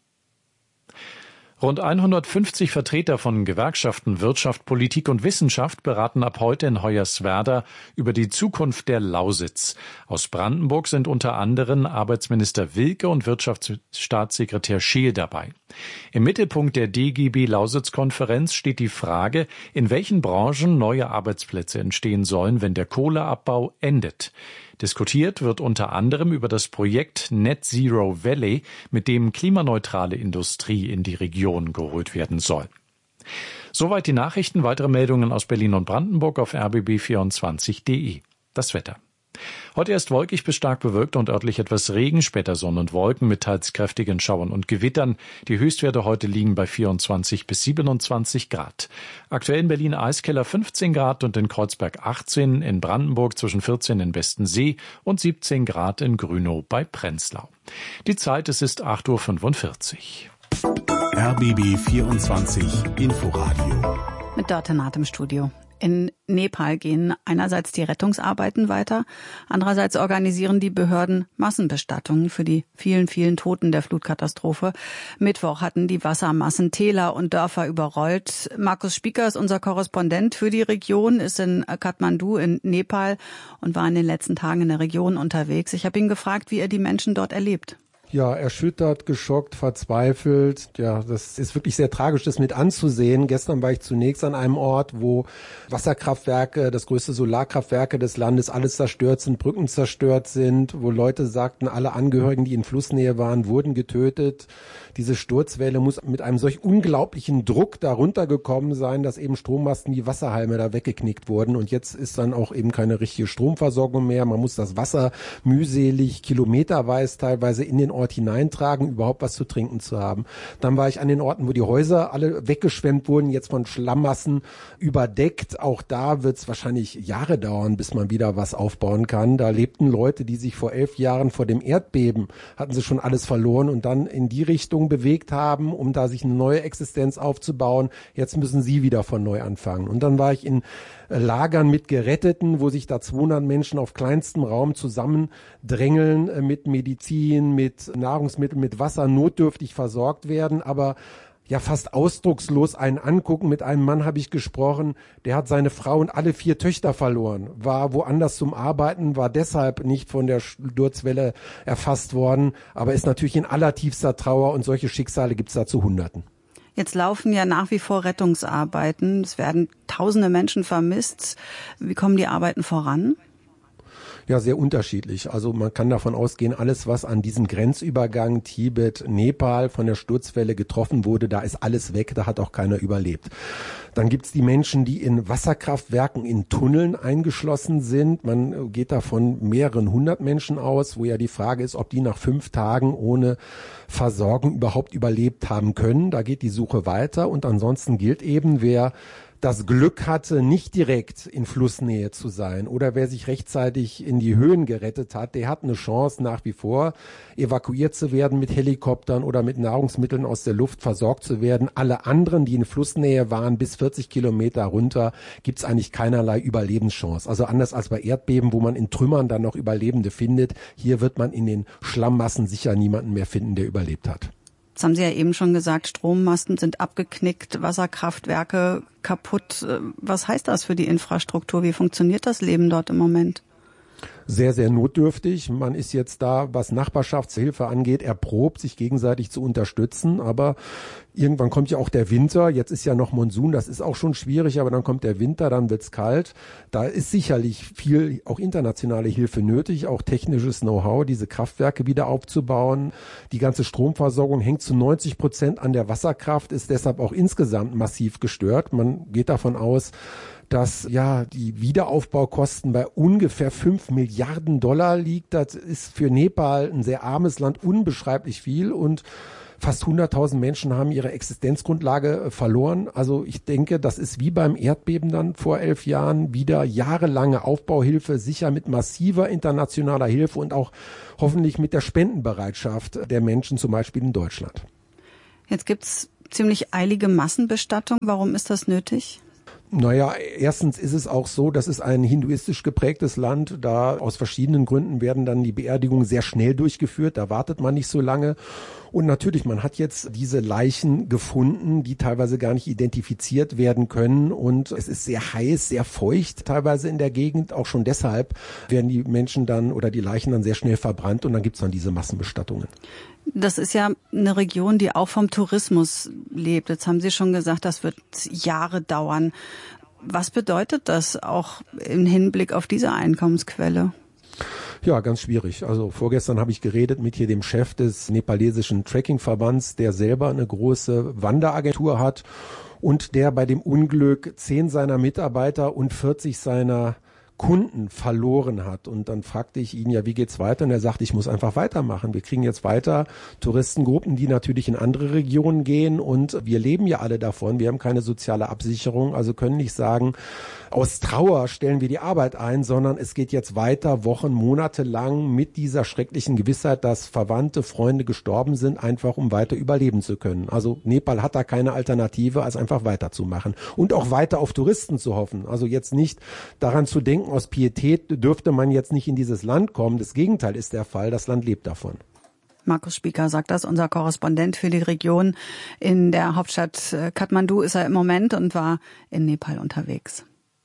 Rund hundertfünfzig Vertreter von Gewerkschaften, Wirtschaft, Politik und Wissenschaft beraten ab heute in Hoyerswerda über die Zukunft der Lausitz. Aus Brandenburg sind unter anderem Arbeitsminister Wilke und Wirtschaftsstaatssekretär Scheel dabei. Im Mittelpunkt der D G B-Lausitz-Konferenz steht die Frage, in welchen Branchen neue Arbeitsplätze entstehen sollen, wenn der Kohleabbau endet. Diskutiert wird unter anderem über das Projekt Net Zero Valley, mit dem klimaneutrale Industrie in die Region geholt werden soll. Soweit die Nachrichten. Weitere Meldungen aus Berlin und Brandenburg auf r b b vierundzwanzig punkt d e. Das Wetter. Heute erst wolkig bis stark bewölkt und örtlich etwas Regen, später Sonne und Wolken mit teils kräftigen Schauern und Gewittern. Die Höchstwerte heute liegen bei vierundzwanzig bis siebenundzwanzig Grad. Aktuell in Berlin Eiskeller fünfzehn Grad und in Kreuzberg achtzehn, in Brandenburg zwischen vierzehn in Westensee und siebzehn Grad in Grünow bei Prenzlau. Die Zeit, es ist acht Uhr fünfundvierzig. R B B vierundzwanzig Inforadio. Mit Dörte Naht im Studio. In Nepal gehen einerseits die Rettungsarbeiten weiter, andererseits organisieren die Behörden Massenbestattungen für die vielen, vielen Toten der Flutkatastrophe. Mittwoch hatten die Wassermassen Täler und Dörfer überrollt. Markus Spiekers, unser Korrespondent für die Region, ist in Kathmandu in Nepal und war in den letzten Tagen in der Region unterwegs. Ich habe ihn gefragt, wie er die Menschen dort erlebt. Ja, erschüttert, geschockt, verzweifelt. Ja, das ist wirklich sehr tragisch, das mit anzusehen. Gestern war ich zunächst an einem Ort, wo Wasserkraftwerke, das größte Solarkraftwerke des Landes, alles zerstört sind, Brücken zerstört sind, wo Leute sagten, alle Angehörigen, die in Flussnähe waren, wurden getötet. Diese Sturzwelle muss mit einem solch unglaublichen Druck darunter gekommen sein, dass eben Strommasten wie Wasserhalme da weggeknickt wurden. Und jetzt ist dann auch eben keine richtige Stromversorgung mehr. Man muss das Wasser mühselig, kilometerweise teilweise in den Ort hineintragen, überhaupt was zu trinken zu haben. Dann war ich an den Orten, wo die Häuser alle weggeschwemmt wurden, jetzt von Schlammmassen überdeckt. Auch da wird es wahrscheinlich Jahre dauern, bis man wieder was aufbauen kann. Da lebten Leute, die sich vor elf Jahren vor dem Erdbeben, hatten sie schon alles verloren und dann in die Richtung bewegt haben, um da sich eine neue Existenz aufzubauen. Jetzt müssen sie wieder von neu anfangen. Und dann war ich in Lagern mit Geretteten, wo sich da zweihundert Menschen auf kleinstem Raum zusammendrängeln, mit Medizin, mit Nahrungsmitteln, mit Wasser notdürftig versorgt werden, aber ja fast ausdruckslos einen angucken. Mit einem Mann habe ich gesprochen, der hat seine Frau und alle vier Töchter verloren, war woanders zum Arbeiten, war deshalb nicht von der Sturzwelle erfasst worden, aber ist natürlich in allertiefster Trauer und solche Schicksale gibt es da zu Hunderten. Jetzt laufen ja nach wie vor Rettungsarbeiten. Es werden tausende Menschen vermisst. Wie kommen die Arbeiten voran? Ja, sehr unterschiedlich. Also man kann davon ausgehen, alles, was an diesem Grenzübergang Tibet-Nepal von der Sturzwelle getroffen wurde, da ist alles weg, da hat auch keiner überlebt. Dann gibt's die Menschen, die in Wasserkraftwerken, in Tunneln eingeschlossen sind. Man geht da von mehreren hundert Menschen aus, wo ja die Frage ist, ob die nach fünf Tagen ohne Versorgung überhaupt überlebt haben können. Da geht die Suche weiter und ansonsten gilt eben, wer das Glück hatte, nicht direkt in Flussnähe zu sein oder wer sich rechtzeitig in die Höhen gerettet hat, der hat eine Chance nach wie vor evakuiert zu werden mit Helikoptern oder mit Nahrungsmitteln aus der Luft versorgt zu werden. Alle anderen, die in Flussnähe waren, bis vierzig Kilometer runter, gibt's eigentlich keinerlei Überlebenschance. Also anders als bei Erdbeben, wo man in Trümmern dann noch Überlebende findet, hier wird man in den Schlammmassen sicher niemanden mehr finden, der überlebt hat. Das haben Sie ja eben schon gesagt, Strommasten sind abgeknickt, Wasserkraftwerke kaputt. Was heißt das für die Infrastruktur? Wie funktioniert das Leben dort im Moment? Sehr, sehr notdürftig. Man ist jetzt da, was Nachbarschaftshilfe angeht, erprobt, sich gegenseitig zu unterstützen. Aber irgendwann kommt ja auch der Winter. Jetzt ist ja noch Monsun, das ist auch schon schwierig. Aber dann kommt der Winter, dann wird's kalt. Da ist sicherlich viel auch internationale Hilfe nötig, auch technisches Know-how, diese Kraftwerke wieder aufzubauen. Die ganze Stromversorgung hängt zu neunzig Prozent an der Wasserkraft, ist deshalb auch insgesamt massiv gestört. Man geht davon aus, dass ja die Wiederaufbaukosten bei ungefähr fünf Milliarden Dollar liegt. Das ist für Nepal, ein sehr armes Land, unbeschreiblich viel und fast hunderttausend Menschen haben ihre Existenzgrundlage verloren. Also ich denke, das ist wie beim Erdbeben dann vor elf Jahren wieder jahrelange Aufbauhilfe, sicher mit massiver internationaler Hilfe und auch hoffentlich mit der Spendenbereitschaft der Menschen, zum Beispiel in Deutschland. Jetzt gibt's ziemlich eilige Massenbestattung. Warum ist das nötig? Naja, erstens ist es auch so, das ist ein hinduistisch geprägtes Land. Da aus verschiedenen Gründen werden dann die Beerdigungen sehr schnell durchgeführt. Da wartet man nicht so lange. Und natürlich, man hat jetzt diese Leichen gefunden, die teilweise gar nicht identifiziert werden können. Und es ist sehr heiß, sehr feucht teilweise in der Gegend. Auch schon deshalb werden die Menschen dann oder die Leichen dann sehr schnell verbrannt. Und dann gibt's dann diese Massenbestattungen. Das ist ja eine Region, die auch vom Tourismus lebt. Jetzt haben Sie schon gesagt, das wird Jahre dauern. Was bedeutet das auch im Hinblick auf diese Einkommensquelle? Ja, ganz schwierig. Also vorgestern habe ich geredet mit hier dem Chef des nepalesischen Trekkingverbands, der selber eine große Wanderagentur hat und der bei dem Unglück zehn seiner Mitarbeiter und vierzig seiner Kunden verloren hat. Und dann fragte ich ihn, ja, wie geht's weiter? Und er sagt, ich muss einfach weitermachen. Wir kriegen jetzt weiter Touristengruppen, die natürlich in andere Regionen gehen und wir leben ja alle davon. Wir haben keine soziale Absicherung, also können nicht sagen, aus Trauer stellen wir die Arbeit ein, sondern es geht jetzt weiter, Wochen, Monate lang mit dieser schrecklichen Gewissheit, dass Verwandte, Freunde gestorben sind, einfach um weiter überleben zu können. Also Nepal hat da keine Alternative, als einfach weiterzumachen und auch weiter auf Touristen zu hoffen. Also jetzt nicht daran zu denken, aus Pietät dürfte man jetzt nicht in dieses Land kommen. Das Gegenteil ist der Fall, das Land lebt davon. Markus Spieker sagt das, unser Korrespondent für die Region. In der Hauptstadt Kathmandu ist er im Moment und war in Nepal unterwegs.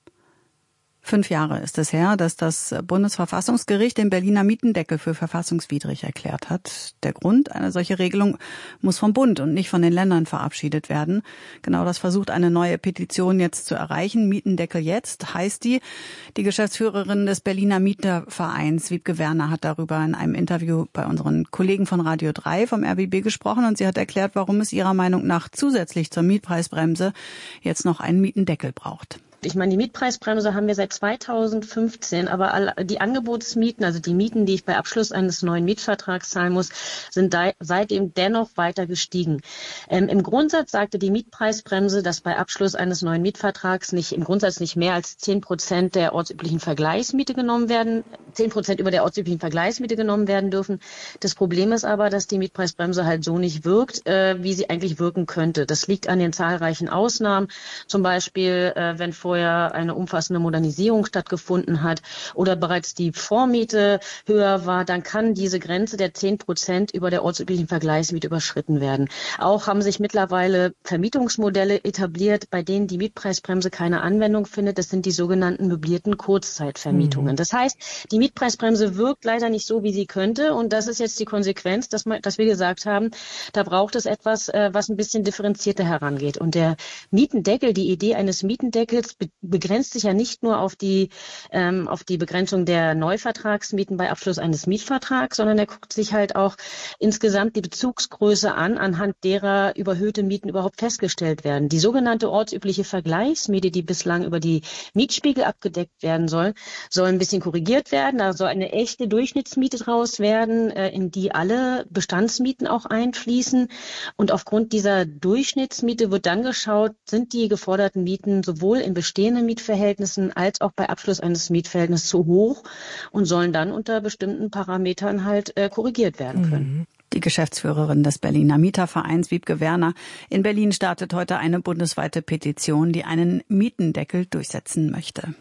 Fünf Jahre ist es her, dass das Bundesverfassungsgericht den Berliner Mietendeckel für verfassungswidrig erklärt hat. Der Grund, eine solche Regelung muss vom Bund und nicht von den Ländern verabschiedet werden. Genau das versucht eine neue Petition jetzt zu erreichen. Mietendeckel jetzt heißt die. Die Geschäftsführerin des Berliner Mietervereins, Wiebke Werner, hat darüber in einem Interview bei unseren Kollegen von Radio drei vom R B B gesprochen und sie hat erklärt, warum es ihrer Meinung nach zusätzlich zur Mietpreisbremse jetzt noch einen Mietendeckel braucht. Ich meine, die Mietpreisbremse haben wir seit zweitausendfünfzehn, aber alle, die Angebotsmieten, also die Mieten, die ich bei Abschluss eines neuen Mietvertrags zahlen muss, sind da, seitdem dennoch weiter gestiegen. Ähm, Im Grundsatz sagte die Mietpreisbremse, dass bei Abschluss eines neuen Mietvertrags nicht im Grundsatz nicht mehr als zehn Prozent der ortsüblichen Vergleichsmiete genommen werden, zehn Prozent über der ortsüblichen Vergleichsmiete genommen werden dürfen. Das Problem ist aber, dass die Mietpreisbremse halt so nicht wirkt, äh, wie sie eigentlich wirken könnte. Das liegt an den zahlreichen Ausnahmen, zum Beispiel, äh, wenn vorher eine umfassende Modernisierung stattgefunden hat oder bereits die Vormiete höher war, dann kann diese Grenze der zehn Prozent über der ortsüblichen Vergleichsmiete überschritten werden. Auch haben sich mittlerweile Vermietungsmodelle etabliert, bei denen die Mietpreisbremse keine Anwendung findet. Das sind die sogenannten möblierten Kurzzeitvermietungen. Mhm. Das heißt, die Mietpreisbremse wirkt leider nicht so, wie sie könnte. Und das ist jetzt die Konsequenz, dass, man, dass wir gesagt haben, da braucht es etwas, was ein bisschen differenzierter herangeht. Und der Mietendeckel, die Idee eines Mietendeckels begrenzt sich ja nicht nur auf die ähm, auf die Begrenzung der Neuvertragsmieten bei Abschluss eines Mietvertrags, sondern er guckt sich halt auch insgesamt die Bezugsgröße an, anhand derer überhöhte Mieten überhaupt festgestellt werden. Die sogenannte ortsübliche Vergleichsmiete, die bislang über die Mietspiegel abgedeckt werden soll, soll ein bisschen korrigiert werden. Da soll eine echte Durchschnittsmiete draus werden, äh, in die alle Bestandsmieten auch einfließen. Und aufgrund dieser Durchschnittsmiete wird dann geschaut, sind die geforderten Mieten sowohl in bestehenden Mietverhältnissen als auch bei Abschluss eines Mietverhältnisses zu hoch und sollen dann unter bestimmten Parametern halt äh, korrigiert werden können. Die Geschäftsführerin des Berliner Mietervereins, Wiebke Werner. In Berlin startet heute eine bundesweite Petition, die einen Mietendeckel durchsetzen möchte.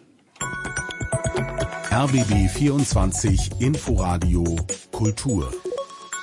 R B B vierundzwanzig Inforadio Kultur.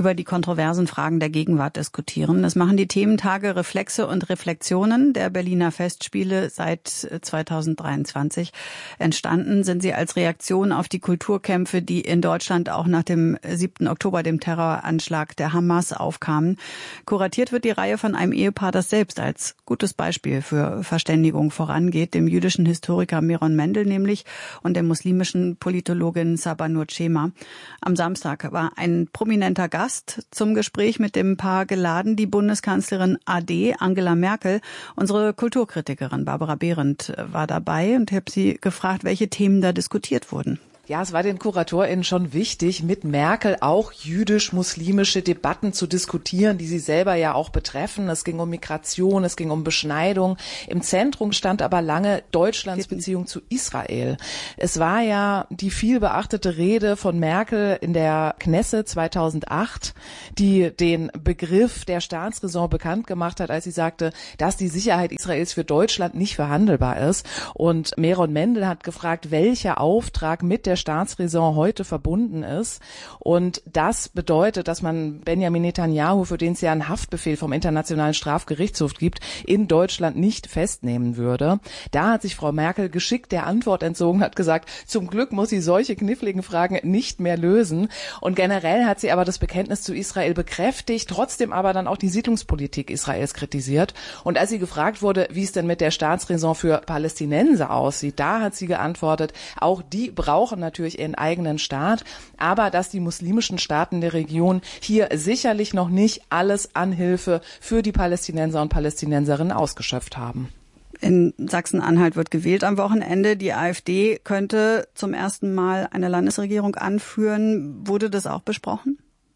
über die kontroversen Fragen der Gegenwart diskutieren. Das machen die Thementage Reflexe und Reflexionen der Berliner Festspiele seit zweitausenddreiundzwanzig. Entstanden sind sie als Reaktion auf die Kulturkämpfe, die in Deutschland auch nach dem siebten Oktober, dem Terroranschlag der Hamas, aufkamen. Kuratiert wird die Reihe von einem Ehepaar, das selbst als gutes Beispiel für Verständigung vorangeht, dem jüdischen Historiker Meron Mendel nämlich und der muslimischen Politologin Saba Nurchema. Am Samstag war ein prominenter Gast zum Gespräch mit dem Paar geladen, die Bundeskanzlerin A D, Angela Merkel. Unsere Kulturkritikerin Barbara Behrendt war dabei und ich habe sie gefragt, welche Themen da diskutiert wurden. Ja, es war den KuratorInnen schon wichtig, mit Merkel auch jüdisch-muslimische Debatten zu diskutieren, die sie selber ja auch betreffen. Es ging um Migration, es ging um Beschneidung. Im Zentrum stand aber lange Deutschlands Beziehung zu Israel. Es war ja die viel beachtete Rede von Merkel in der Knesset zweitausendacht, die den Begriff der Staatsräson bekannt gemacht hat, als sie sagte, dass die Sicherheit Israels für Deutschland nicht verhandelbar ist. Und Meron Mendel hat gefragt, welcher Auftrag mit der Staatsräson heute verbunden ist. Und das bedeutet, dass man Benjamin Netanyahu, für den es ja einen Haftbefehl vom Internationalen Strafgerichtshof gibt, in Deutschland nicht festnehmen würde. Da hat sich Frau Merkel geschickt der Antwort entzogen, hat gesagt, zum Glück muss sie solche kniffligen Fragen nicht mehr lösen. Und generell hat sie aber das Bekenntnis zu Israel bekräftigt, trotzdem aber dann auch die Siedlungspolitik Israels kritisiert. Und als sie gefragt wurde, wie es denn mit der Staatsräson für Palästinenser aussieht, da hat sie geantwortet, auch die brauchen natürlich ihren eigenen Staat, aber dass die muslimischen Staaten der Region hier sicherlich noch nicht alles an Hilfe für die Palästinenser und Palästinenserinnen ausgeschöpft haben. In Sachsen-Anhalt wird gewählt am Wochenende. Die AfD könnte zum ersten Mal eine Landesregierung anführen. Wurde das auch besprochen?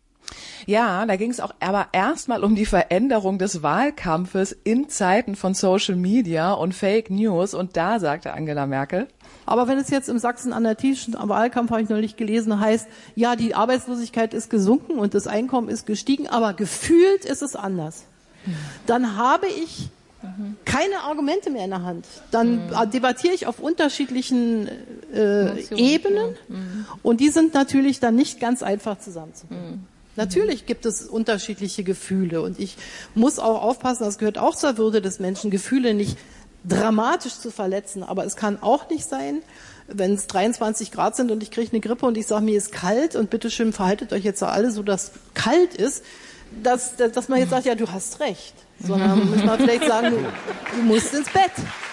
Ja, da ging es auch aber erstmal um die Veränderung des Wahlkampfes in Zeiten von Social Media und Fake News. Und da sagte Angela Merkel: Aber wenn es jetzt im sachsen-anhaltischen Wahlkampf, habe ich neulich gelesen, heißt, ja, die Arbeitslosigkeit ist gesunken und das Einkommen ist gestiegen, aber gefühlt ist es anders, dann habe ich keine Argumente mehr in der Hand. Dann mhm. debattiere ich auf unterschiedlichen äh, Ebenen mhm. und die sind natürlich dann nicht ganz einfach zusammenzubringen. Mhm. Natürlich gibt es unterschiedliche Gefühle und ich muss auch aufpassen, das gehört auch zur Würde des Menschen, Gefühle nicht dramatisch zu verletzen, aber es kann auch nicht sein, wenn es dreiundzwanzig Grad sind und ich kriege eine Grippe und ich sage, mir ist kalt und bitteschön verhaltet euch jetzt alle so, dass kalt ist, dass, dass man jetzt sagt, ja, du hast recht, sondern muss man vielleicht sagen, du, du musst ins Bett.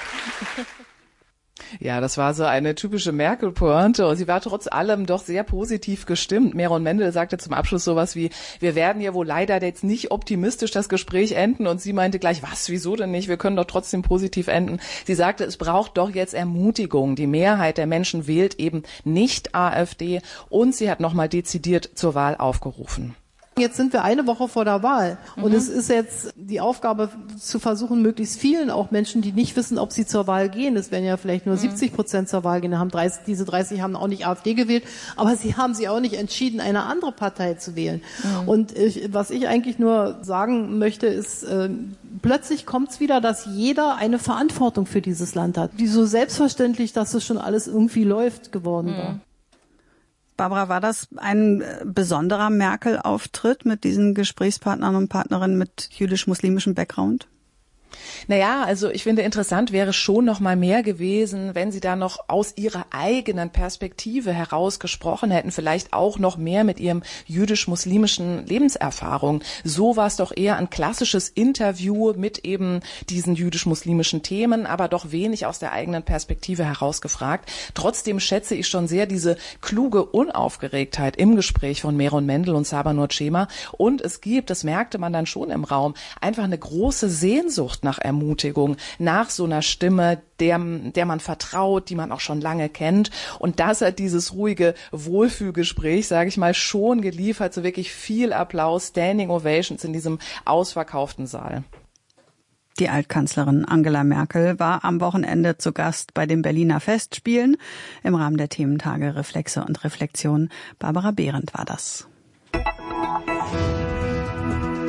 Ja, das war so eine typische Merkel-Pointe und sie war trotz allem doch sehr positiv gestimmt. Meron Mendel sagte zum Abschluss sowas wie, wir werden ja wohl leider jetzt nicht optimistisch das Gespräch enden und sie meinte gleich, was, wieso denn nicht, wir können doch trotzdem positiv enden. Sie sagte, es braucht doch jetzt Ermutigung. Die Mehrheit der Menschen wählt eben nicht AfD und sie hat nochmal dezidiert zur Wahl aufgerufen. Jetzt sind wir eine Woche vor der Wahl und mhm. es ist jetzt die Aufgabe zu versuchen, möglichst vielen, auch Menschen, die nicht wissen, ob sie zur Wahl gehen, es werden ja vielleicht nur mhm. siebzig Prozent zur Wahl gehen, haben dreißig, diese dreißig haben auch nicht AfD gewählt, aber sie haben sich auch nicht entschieden, eine andere Partei zu wählen. Mhm. Und ich, was ich eigentlich nur sagen möchte, ist, äh, plötzlich kommt es wieder, dass jeder eine Verantwortung für dieses Land hat, die so selbstverständlich, dass es schon alles irgendwie läuft, geworden mhm. war. Barbara, war das ein besonderer Merkel-Auftritt mit diesen Gesprächspartnern und Partnerinnen mit jüdisch-muslimischem Background? Naja, also ich finde, interessant wäre schon noch mal mehr gewesen, wenn sie da noch aus ihrer eigenen Perspektive heraus gesprochen hätten, vielleicht auch noch mehr mit ihrem jüdisch-muslimischen Lebenserfahrung. So war es doch eher ein klassisches Interview mit eben diesen jüdisch-muslimischen Themen, aber doch wenig aus der eigenen Perspektive herausgefragt. Trotzdem schätze ich schon sehr diese kluge Unaufgeregtheit im Gespräch von Meron Mendel und Saba Nurchema. Und es gibt, das merkte man dann schon im Raum, einfach eine große Sehnsucht nach Ermutigung, nach so einer Stimme, der, der man vertraut, die man auch schon lange kennt. Und das hat dieses ruhige Wohlfühlgespräch, sage ich mal, schon geliefert. So wirklich viel Applaus, Standing Ovations in diesem ausverkauften Saal. Die Altkanzlerin Angela Merkel war am Wochenende zu Gast bei den Berliner Festspielen im Rahmen der Thementage Reflexe und Reflexion. Barbara Behrendt war das.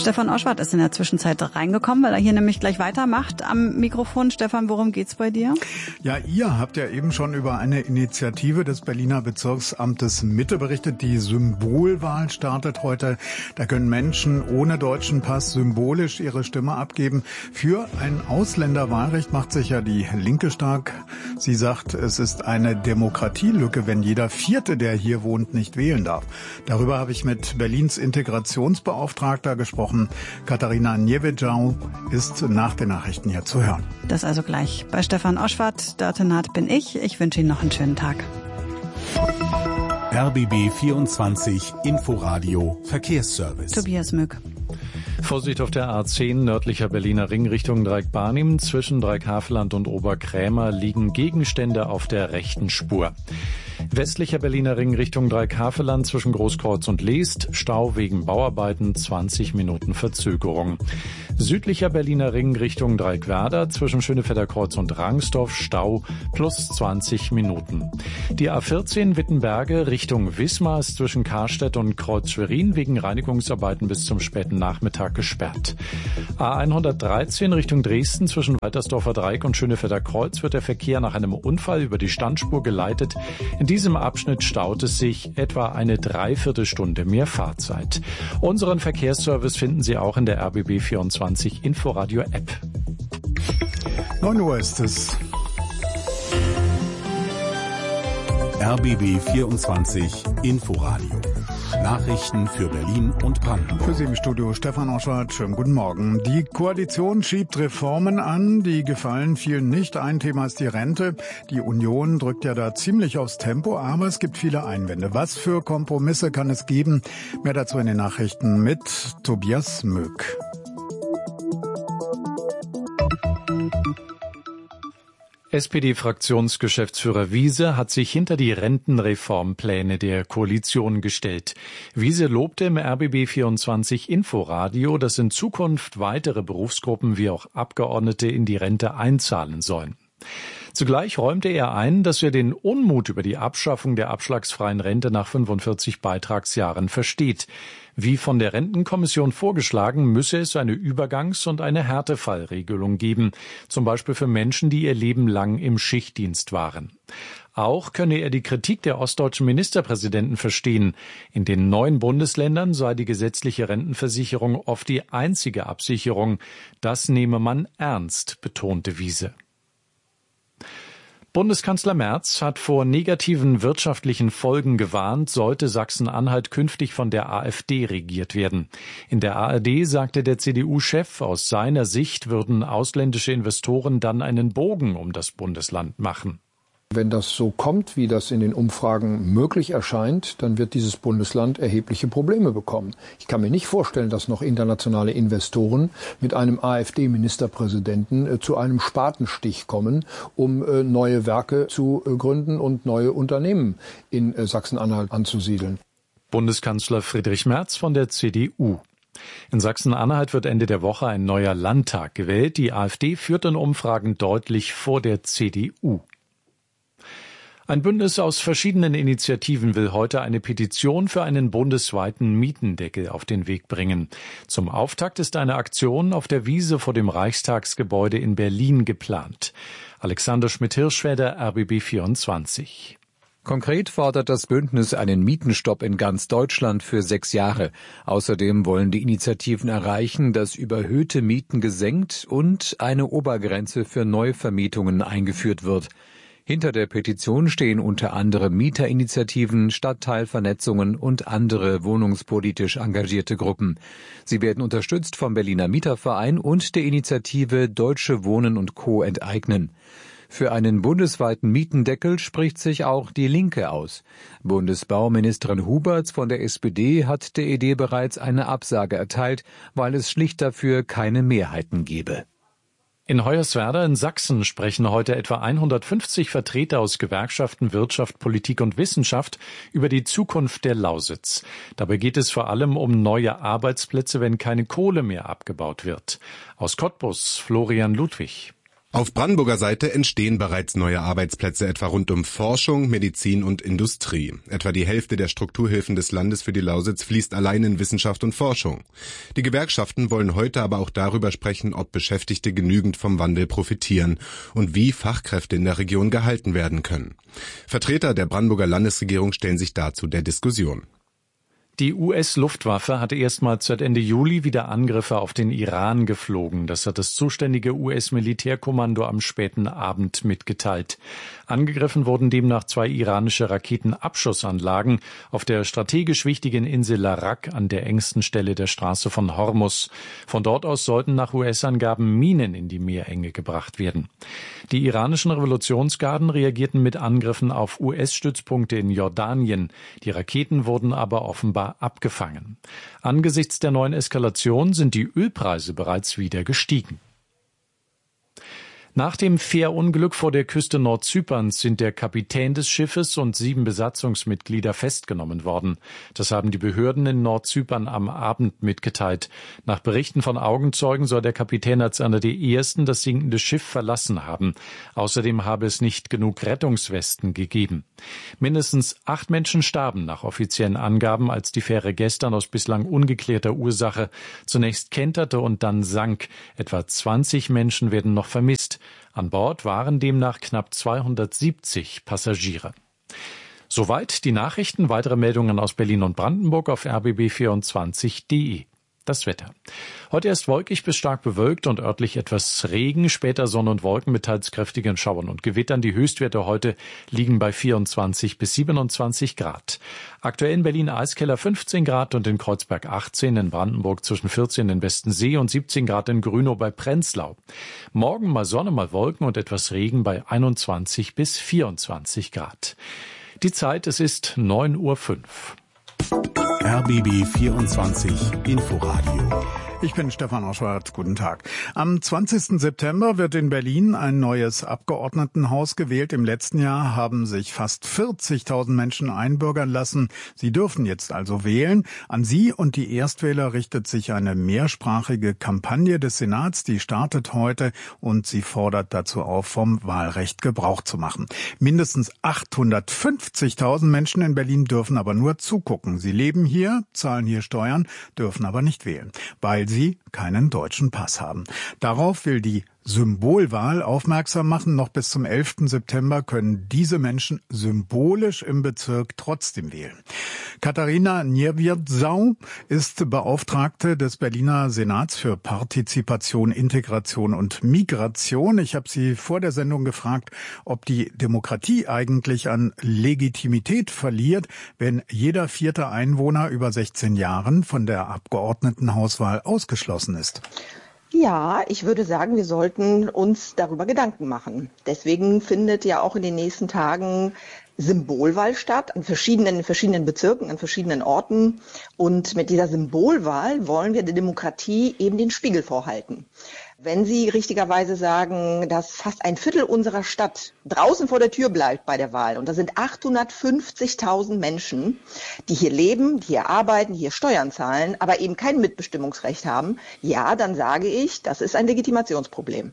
Stefan Oschwart ist in der Zwischenzeit reingekommen, weil er hier nämlich gleich weitermacht am Mikrofon. Stefan, worum geht's bei dir? Ja, ihr habt ja eben schon über eine Initiative des Berliner Bezirksamtes Mitte berichtet. Die Symbolwahl startet heute. Da können Menschen ohne deutschen Pass symbolisch ihre Stimme abgeben. Für ein Ausländerwahlrecht macht sich ja die Linke stark. Sie sagt, es ist eine Demokratielücke, wenn jeder Vierte, der hier wohnt, nicht wählen darf. Darüber habe ich mit Berlins Integrationsbeauftragter gesprochen. Katharina Niewiadżał ist nach den Nachrichten hier zu hören. Das also gleich bei Stefan Oschwart. Dörte-Naht bin ich. Ich wünsche Ihnen noch einen schönen Tag. R B B vierundzwanzig Inforadio Verkehrsservice. Tobias Mück. Vorsicht auf der A zehn nördlicher Berliner Ring Richtung Dreieck-Barnim. Zwischen Dreieck-Havelland und Oberkrämer liegen Gegenstände auf der rechten Spur. Westlicher Berliner Ring Richtung Dreieck-Havelland zwischen Großkreuz und Leest. Stau wegen Bauarbeiten, zwanzig Minuten Verzögerung. Südlicher Berliner Ring Richtung Dreieck-Werder zwischen Schönefelder Kreuz und Rangsdorf. Stau plus zwanzig Minuten. Die A vierzehn Wittenberge Richtung Wismar ist zwischen Karstedt und Kreuz Schwerin wegen Reinigungsarbeiten bis zum späten Nachmittag gesperrt. A hundertdreizehn Richtung Dresden zwischen Waltersdorfer Dreieck und Schönefelder Kreuz wird der Verkehr nach einem Unfall über die Standspur geleitet. In diesem Abschnitt staut es sich etwa eine Dreiviertelstunde mehr Fahrzeit. Unseren Verkehrsservice finden Sie auch in der R B B vierundzwanzig Inforadio App. neun Uhr ist es. R B B vierundzwanzig Inforadio. Nachrichten für Berlin und Brandenburg. Für Sie im Studio Stefan Oschwart. Schönen guten Morgen. Die Koalition schiebt Reformen an, die gefallen vielen nicht. Ein Thema ist die Rente. Die Union drückt ja da ziemlich aufs Tempo, aber es gibt viele Einwände. Was für Kompromisse kann es geben? Mehr dazu in den Nachrichten mit Tobias Mück. S P D-Fraktionsgeschäftsführer Wiese hat sich hinter die Rentenreformpläne der Koalition gestellt. Wiese lobte im R B B vierundzwanzig Inforadio, dass in Zukunft weitere Berufsgruppen wie auch Abgeordnete in die Rente einzahlen sollen. Zugleich räumte er ein, dass er den Unmut über die Abschaffung der abschlagsfreien Rente nach fünfundvierzig Beitragsjahren versteht. Wie von der Rentenkommission vorgeschlagen, müsse es eine Übergangs- und eine Härtefallregelung geben, zum Beispiel für Menschen, die ihr Leben lang im Schichtdienst waren. Auch könne er die Kritik der ostdeutschen Ministerpräsidenten verstehen. In den neuen Bundesländern sei die gesetzliche Rentenversicherung oft die einzige Absicherung. Das nehme man ernst, betonte Wiese. Bundeskanzler Merz hat vor negativen wirtschaftlichen Folgen gewarnt, sollte Sachsen-Anhalt künftig von der AfD regiert werden. In der A R D sagte der C D U-Chef, aus seiner Sicht würden ausländische Investoren dann einen Bogen um das Bundesland machen. Wenn das so kommt, wie das in den Umfragen möglich erscheint, dann wird dieses Bundesland erhebliche Probleme bekommen. Ich kann mir nicht vorstellen, dass noch internationale Investoren mit einem AfD-Ministerpräsidenten äh, zu einem Spatenstich kommen, um äh, neue Werke zu äh, gründen und neue Unternehmen in äh, Sachsen-Anhalt anzusiedeln. Bundeskanzler Friedrich Merz von der C D U. In Sachsen-Anhalt wird Ende der Woche ein neuer Landtag gewählt. Die AfD führt in Umfragen deutlich vor der C D U. Ein Bündnis aus verschiedenen Initiativen will heute eine Petition für einen bundesweiten Mietendeckel auf den Weg bringen. Zum Auftakt ist eine Aktion auf der Wiese vor dem Reichstagsgebäude in Berlin geplant. Alexander Schmidt-Hirschfeder, R B B vierundzwanzig. Konkret fordert das Bündnis einen Mietenstopp in ganz Deutschland für sechs Jahre. Außerdem wollen die Initiativen erreichen, dass überhöhte Mieten gesenkt und eine Obergrenze für Neuvermietungen eingeführt wird. Hinter der Petition stehen unter anderem Mieterinitiativen, Stadtteilvernetzungen und andere wohnungspolitisch engagierte Gruppen. Sie werden unterstützt vom Berliner Mieterverein und der Initiative Deutsche Wohnen und Co. enteignen. Für einen bundesweiten Mietendeckel spricht sich auch die Linke aus. Bundesbauministerin Huberts von der S P D hat der Idee bereits eine Absage erteilt, weil es schlicht dafür keine Mehrheiten gebe. In Hoyerswerda in Sachsen sprechen heute etwa hundertfünfzig Vertreter aus Gewerkschaften, Wirtschaft, Politik und Wissenschaft über die Zukunft der Lausitz. Dabei geht es vor allem um neue Arbeitsplätze, wenn keine Kohle mehr abgebaut wird. Aus Cottbus Florian Ludwig. Auf Brandenburger Seite entstehen bereits neue Arbeitsplätze, etwa rund um Forschung, Medizin und Industrie. Etwa die Hälfte der Strukturhilfen des Landes für die Lausitz fließt allein in Wissenschaft und Forschung. Die Gewerkschaften wollen heute aber auch darüber sprechen, ob Beschäftigte genügend vom Wandel profitieren und wie Fachkräfte in der Region gehalten werden können. Vertreter der Brandenburger Landesregierung stellen sich dazu der Diskussion. Die U S-Luftwaffe hatte erstmals seit Ende Juli wieder Angriffe auf den Iran geflogen. Das hat das zuständige U S-Militärkommando am späten Abend mitgeteilt. Angegriffen wurden demnach zwei iranische Raketenabschussanlagen auf der strategisch wichtigen Insel Larak an der engsten Stelle der Straße von Hormuz. Von dort aus sollten nach U S-Angaben Minen in die Meerenge gebracht werden. Die iranischen Revolutionsgarden reagierten mit Angriffen auf U S-Stützpunkte in Jordanien. Die Raketen wurden aber offenbar abgefangen. Angesichts der neuen Eskalation sind die Ölpreise bereits wieder gestiegen. Nach dem Fährunglück vor der Küste Nordzyperns sind der Kapitän des Schiffes und sieben Besatzungsmitglieder festgenommen worden. Das haben die Behörden in Nordzypern am Abend mitgeteilt. Nach Berichten von Augenzeugen soll der Kapitän als einer der ersten das sinkende Schiff verlassen haben. Außerdem habe es nicht genug Rettungswesten gegeben. Mindestens acht Menschen starben nach offiziellen Angaben, als die Fähre gestern aus bislang ungeklärter Ursache zunächst kenterte und dann sank. Etwa zwanzig Menschen werden noch vermisst. An Bord waren demnach knapp zweihundertsiebzig Passagiere. Soweit die Nachrichten. Weitere Meldungen aus Berlin und Brandenburg auf r b b vierundzwanzig punkt d e. Das Wetter. Heute erst wolkig bis stark bewölkt und örtlich etwas Regen, später Sonne und Wolken mit teils kräftigen Schauern und Gewittern. Die Höchstwerte heute liegen bei vierundzwanzig bis siebenundzwanzig Grad. Aktuell in Berlin Eiskeller fünfzehn Grad und in Kreuzberg achtzehn, in Brandenburg zwischen vierzehn in Westensee und siebzehn Grad in Grünow bei Prenzlau. Morgen mal Sonne, mal Wolken und etwas Regen bei einundzwanzig bis vierundzwanzig Grad. Die Zeit, es ist neun Uhr fünf. R B B vierundzwanzig Inforadio. Ich bin Stefan Oschwart. Guten Tag. Am zwanzigsten September wird in Berlin ein neues Abgeordnetenhaus gewählt. Im letzten Jahr haben sich fast vierzigtausend Menschen einbürgern lassen. Sie dürfen jetzt also wählen. An Sie und die Erstwähler richtet sich eine mehrsprachige Kampagne des Senats. Die startet heute und sie fordert dazu auf, vom Wahlrecht Gebrauch zu machen. Mindestens achthundertfünfzigtausend Menschen in Berlin dürfen aber nur zugucken. Sie leben hier, zahlen hier Steuern, dürfen aber nicht wählen, weil sie keinen deutschen Pass haben. Darauf will die Symbolwahl aufmerksam machen. Noch bis zum elften September können diese Menschen symbolisch im Bezirk trotzdem wählen. Katharina Nierwirtsau ist Beauftragte des Berliner Senats für Partizipation, Integration und Migration. Ich habe sie vor der Sendung gefragt, ob die Demokratie eigentlich an Legitimität verliert, wenn jeder vierte Einwohner über sechzehn Jahren von der Abgeordnetenhauswahl ausgeschlossen ist. Ja, ich würde sagen, wir sollten uns darüber Gedanken machen. Deswegen findet ja auch in den nächsten Tagen Symbolwahl statt, an verschiedenen, in verschiedenen Bezirken, an verschiedenen Orten. Und mit dieser Symbolwahl wollen wir der Demokratie eben den Spiegel vorhalten. Wenn Sie richtigerweise sagen, dass fast ein Viertel unserer Stadt draußen vor der Tür bleibt bei der Wahl, und das sind achthundertfünfzigtausend Menschen, die hier leben, die hier arbeiten, hier Steuern zahlen, aber eben kein Mitbestimmungsrecht haben, ja, dann sage ich, das ist ein Legitimationsproblem.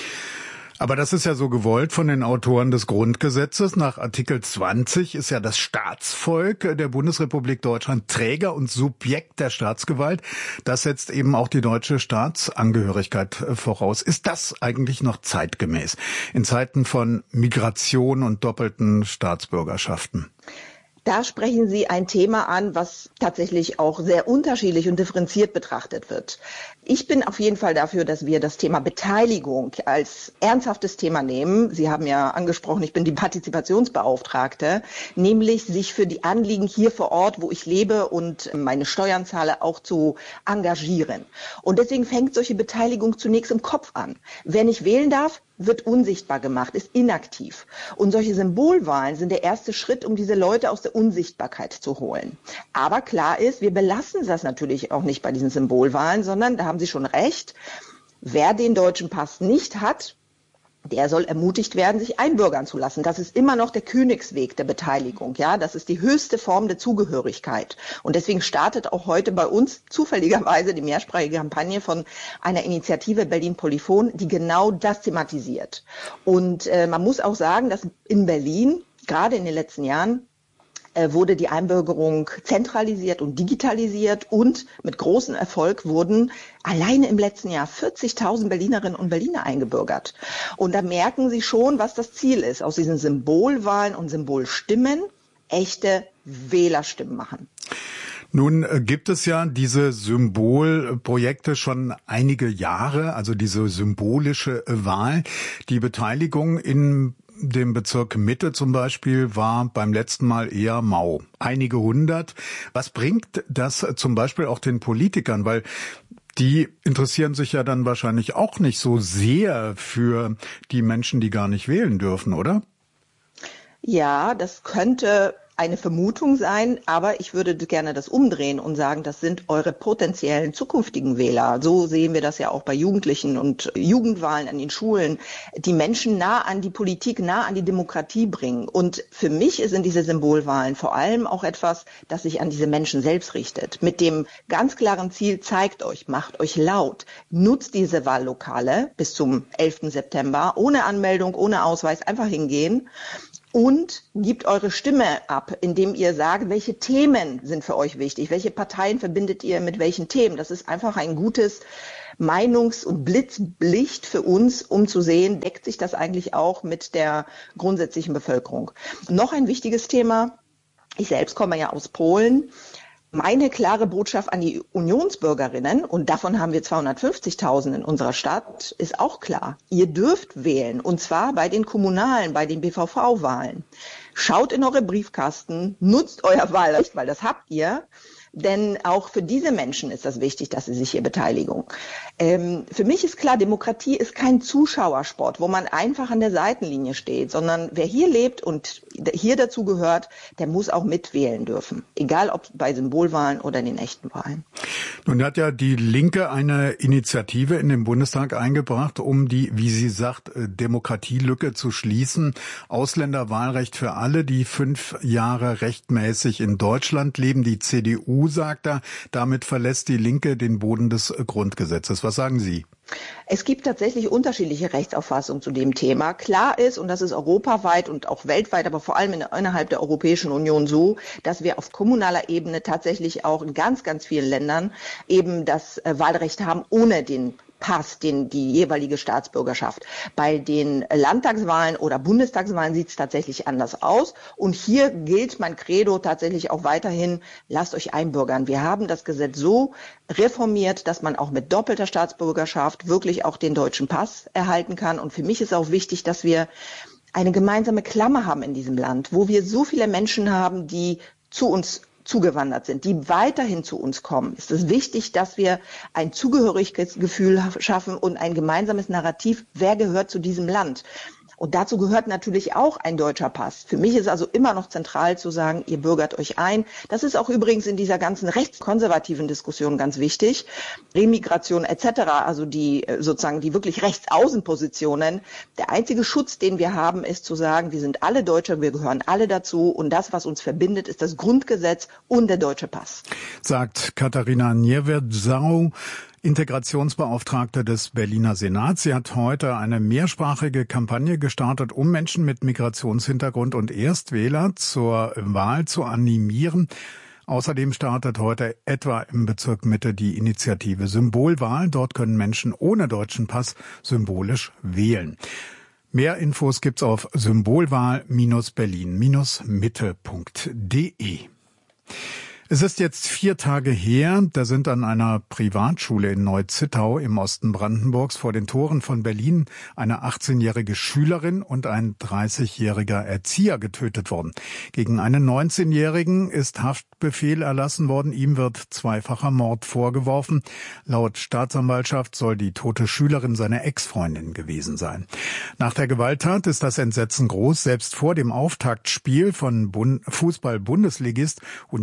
Aber das ist ja so gewollt von den Autoren des Grundgesetzes. Nach Artikel zwanzig ist ja das Staatsvolk der Bundesrepublik Deutschland Träger und Subjekt der Staatsgewalt. Das setzt eben auch die deutsche Staatsangehörigkeit voraus. Ist das eigentlich noch zeitgemäß in Zeiten von Migration und doppelten Staatsbürgerschaften? Da sprechen Sie ein Thema an, was tatsächlich auch sehr unterschiedlich und differenziert betrachtet wird. Ich bin auf jeden Fall dafür, dass wir das Thema Beteiligung als ernsthaftes Thema nehmen. Sie haben ja angesprochen, ich bin die Partizipationsbeauftragte, nämlich sich für die Anliegen hier vor Ort, wo ich lebe und meine Steuern zahle, auch zu engagieren. Und deswegen fängt solche Beteiligung zunächst im Kopf an. Wer nicht wählen darf, wird unsichtbar gemacht, ist inaktiv. Und solche Symbolwahlen sind der erste Schritt, um diese Leute aus der Unsichtbarkeit zu holen. Aber klar ist, wir belassen das natürlich auch nicht bei diesen Symbolwahlen, sondern da haben Sie schon recht, wer den deutschen Pass nicht hat, der soll ermutigt werden, sich einbürgern zu lassen. Das ist immer noch der Königsweg der Beteiligung. Ja, das ist die höchste Form der Zugehörigkeit. Und deswegen startet auch heute bei uns zufälligerweise die mehrsprachige Kampagne von einer Initiative Berlin Polyphon, die genau das thematisiert. Und äh, man muss auch sagen, dass in Berlin gerade in den letzten Jahren wurde die Einbürgerung zentralisiert und digitalisiert und mit großem Erfolg wurden alleine im letzten Jahr vierzigtausend Berlinerinnen und Berliner eingebürgert. Und da merken Sie schon, was das Ziel ist, aus diesen Symbolwahlen und Symbolstimmen echte Wählerstimmen machen. Nun äh, gibt es ja diese Symbolprojekte schon einige Jahre, also diese symbolische Wahl. Die Beteiligung in dem Bezirk Mitte zum Beispiel war beim letzten Mal eher mau. Einige hundert. Was bringt das zum Beispiel auch den Politikern? Weil die interessieren sich ja dann wahrscheinlich auch nicht so sehr für die Menschen, die gar nicht wählen dürfen, oder? Ja, das könnte eine Vermutung sein, aber ich würde gerne das umdrehen und sagen, das sind eure potenziellen zukünftigen Wähler. So sehen wir das ja auch bei Jugendlichen und Jugendwahlen an den Schulen, die Menschen nah an die Politik, nah an die Demokratie bringen. Und für mich sind diese Symbolwahlen vor allem auch etwas, das sich an diese Menschen selbst richtet. Mit dem ganz klaren Ziel, zeigt euch, macht euch laut, nutzt diese Wahllokale bis zum elften September, ohne Anmeldung, ohne Ausweis, einfach hingehen. Und gebt eure Stimme ab, indem ihr sagt, welche Themen sind für euch wichtig, welche Parteien verbindet ihr mit welchen Themen. Das ist einfach ein gutes Meinungs- und Blitzlicht für uns, um zu sehen, deckt sich das eigentlich auch mit der grundsätzlichen Bevölkerung. Noch ein wichtiges Thema, ich selbst komme ja aus Polen. Meine klare Botschaft an die Unionsbürgerinnen, und davon haben wir zweihundertfünfzigtausend in unserer Stadt, ist auch klar. Ihr dürft wählen, und zwar bei den kommunalen, bei den B V V-Wahlen. Schaut in eure Briefkasten, nutzt euer Wahlrecht, weil das habt ihr. Denn auch für diese Menschen ist das wichtig, dass sie sich hier beteiligen. Ähm, für mich ist klar, Demokratie ist kein Zuschauersport, wo man einfach an der Seitenlinie steht, sondern wer hier lebt und hier dazu gehört, der muss auch mitwählen dürfen. Egal ob bei Symbolwahlen oder in den echten Wahlen. Nun hat ja die Linke eine Initiative in den Bundestag eingebracht, um die, wie sie sagt, Demokratielücke zu schließen. Ausländerwahlrecht für alle, die fünf Jahre rechtmäßig in Deutschland leben. Die C D U sagt er, damit verlässt die Linke den Boden des Grundgesetzes. Was sagen Sie? Es gibt tatsächlich unterschiedliche Rechtsauffassungen zu dem Thema. Klar ist, und das ist europaweit und auch weltweit, aber vor allem innerhalb der Europäischen Union so, dass wir auf kommunaler Ebene tatsächlich auch in ganz, ganz vielen Ländern eben das Wahlrecht haben, ohne den Pass, den, die jeweilige Staatsbürgerschaft. Bei den Landtagswahlen oder Bundestagswahlen sieht es tatsächlich anders aus. Und hier gilt mein Credo tatsächlich auch weiterhin, lasst euch einbürgern. Wir haben das Gesetz so reformiert, dass man auch mit doppelter Staatsbürgerschaft wirklich auch den deutschen Pass erhalten kann. Und für mich ist auch wichtig, dass wir eine gemeinsame Klammer haben in diesem Land, wo wir so viele Menschen haben, die zu uns zugewandert sind, die weiterhin zu uns kommen, ist es wichtig, dass wir ein Zugehörigkeitsgefühl schaffen und ein gemeinsames Narrativ, wer gehört zu diesem Land. Und dazu gehört natürlich auch ein deutscher Pass. Für mich ist also immer noch zentral zu sagen, ihr bürgert euch ein. Das ist auch übrigens in dieser ganzen rechtskonservativen Diskussion ganz wichtig. Remigration et cetera, also die sozusagen die wirklich Rechtsaußenpositionen. Der einzige Schutz, den wir haben, ist zu sagen, wir sind alle Deutsche, wir gehören alle dazu. Und das, was uns verbindet, ist das Grundgesetz und der deutsche Pass. Sagt Katharina Niewiedzau, Integrationsbeauftragte des Berliner Senats. Sie hat heute eine mehrsprachige Kampagne gestartet, um Menschen mit Migrationshintergrund und Erstwähler zur Wahl zu animieren. Außerdem startet heute etwa im Bezirk Mitte die Initiative Symbolwahl. Dort können Menschen ohne deutschen Pass symbolisch wählen. Mehr Infos gibt's auf symbolwahl Bindestrich berlin Bindestrich mitte Punkt de. Es ist jetzt vier Tage her, da sind an einer Privatschule in Neu-Zittau im Osten Brandenburgs vor den Toren von Berlin eine achtzehnjährige Schülerin und ein dreißigjähriger Erzieher getötet worden. Gegen einen neunzehnjährigen ist Haftbefehl erlassen worden, ihm wird zweifacher Mord vorgeworfen. Laut Staatsanwaltschaft soll die tote Schülerin seine Ex-Freundin gewesen sein. Nach der Gewalttat ist das Entsetzen groß. Selbst vor dem Auftaktspiel von Fußball-Bundesligist Union Berlin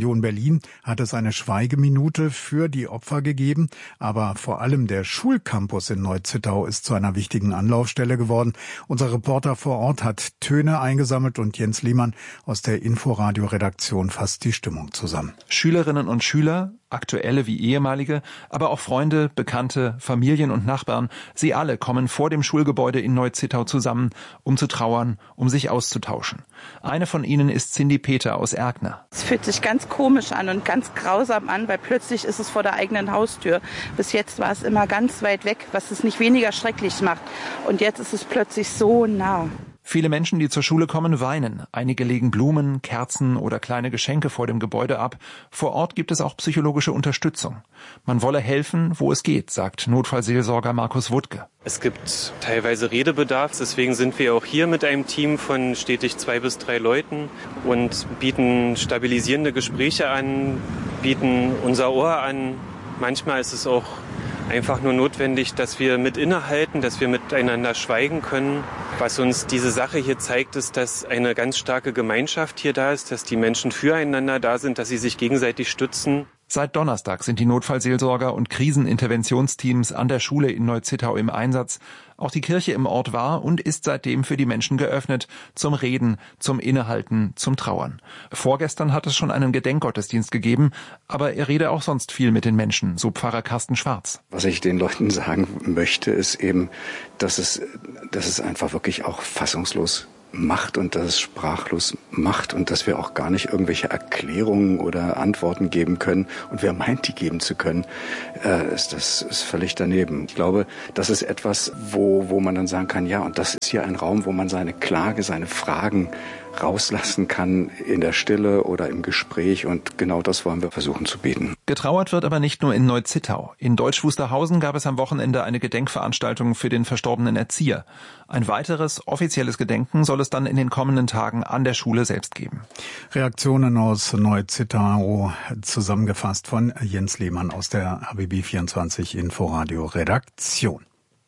Berlin hat es eine Schweigeminute für die Opfer gegeben. Aber vor allem der Schulcampus in Neu-Zittau ist zu einer wichtigen Anlaufstelle geworden. Unser Reporter vor Ort hat Töne eingesammelt und Jens Lehmann aus der Inforadio-Redaktion fasst die Stimmung zusammen. Schülerinnen und Schüler, aktuelle wie ehemalige, aber auch Freunde, Bekannte, Familien und Nachbarn, sie alle kommen vor dem Schulgebäude in Neu-Zittau zusammen, um zu trauern, um sich auszutauschen. Eine von ihnen ist Cindy Peter aus Erkner. Es fühlt sich ganz komisch an und ganz grausam an, weil plötzlich ist es vor der eigenen Haustür. Bis jetzt war es immer ganz weit weg, was es nicht weniger schrecklich macht. Und jetzt ist es plötzlich so nah. Viele Menschen, die zur Schule kommen, weinen. Einige legen Blumen, Kerzen oder kleine Geschenke vor dem Gebäude ab. Vor Ort gibt es auch psychologische Unterstützung. Man wolle helfen, wo es geht, sagt Notfallseelsorger Markus Wuttke. Es gibt teilweise Redebedarf, deswegen sind wir auch hier mit einem Team von stetig zwei bis drei Leuten und bieten stabilisierende Gespräche an, bieten unser Ohr an. Manchmal ist es auch einfach nur notwendig, dass wir mit innehalten, dass wir miteinander schweigen können. Was uns diese Sache hier zeigt, ist, dass eine ganz starke Gemeinschaft hier da ist, dass die Menschen füreinander da sind, dass sie sich gegenseitig stützen. Seit Donnerstag sind die Notfallseelsorger und Kriseninterventionsteams an der Schule in Neu-Zittau im Einsatz. Auch die Kirche im Ort war und ist seitdem für die Menschen geöffnet, zum Reden, zum Innehalten, zum Trauern. Vorgestern hat es schon einen Gedenkgottesdienst gegeben, aber er rede auch sonst viel mit den Menschen, so Pfarrer Carsten Schwarz. Was ich den Leuten sagen möchte, ist eben, dass es, dass es einfach wirklich auch fassungslos macht und dass es sprachlos macht und dass wir auch gar nicht irgendwelche Erklärungen oder Antworten geben können. Und wer meint, die geben zu können, äh, ist das ist völlig daneben. Ich glaube, das ist etwas, wo, wo man dann sagen kann, ja, und das ist hier ein Raum, wo man seine Klage, seine Fragen rauslassen kann in der Stille oder im Gespräch, und genau das wollen wir versuchen zu bieten. Getrauert wird aber nicht nur in Neu-Zittau. In Deutsch-Wusterhausen gab es am Wochenende eine Gedenkveranstaltung für den verstorbenen Erzieher. Ein weiteres offizielles Gedenken soll es dann in den kommenden Tagen an der Schule selbst geben. Reaktionen aus Neu-Zittau zusammengefasst von Jens Lehmann aus der R B B vierundzwanzig Inforadio Redaktion.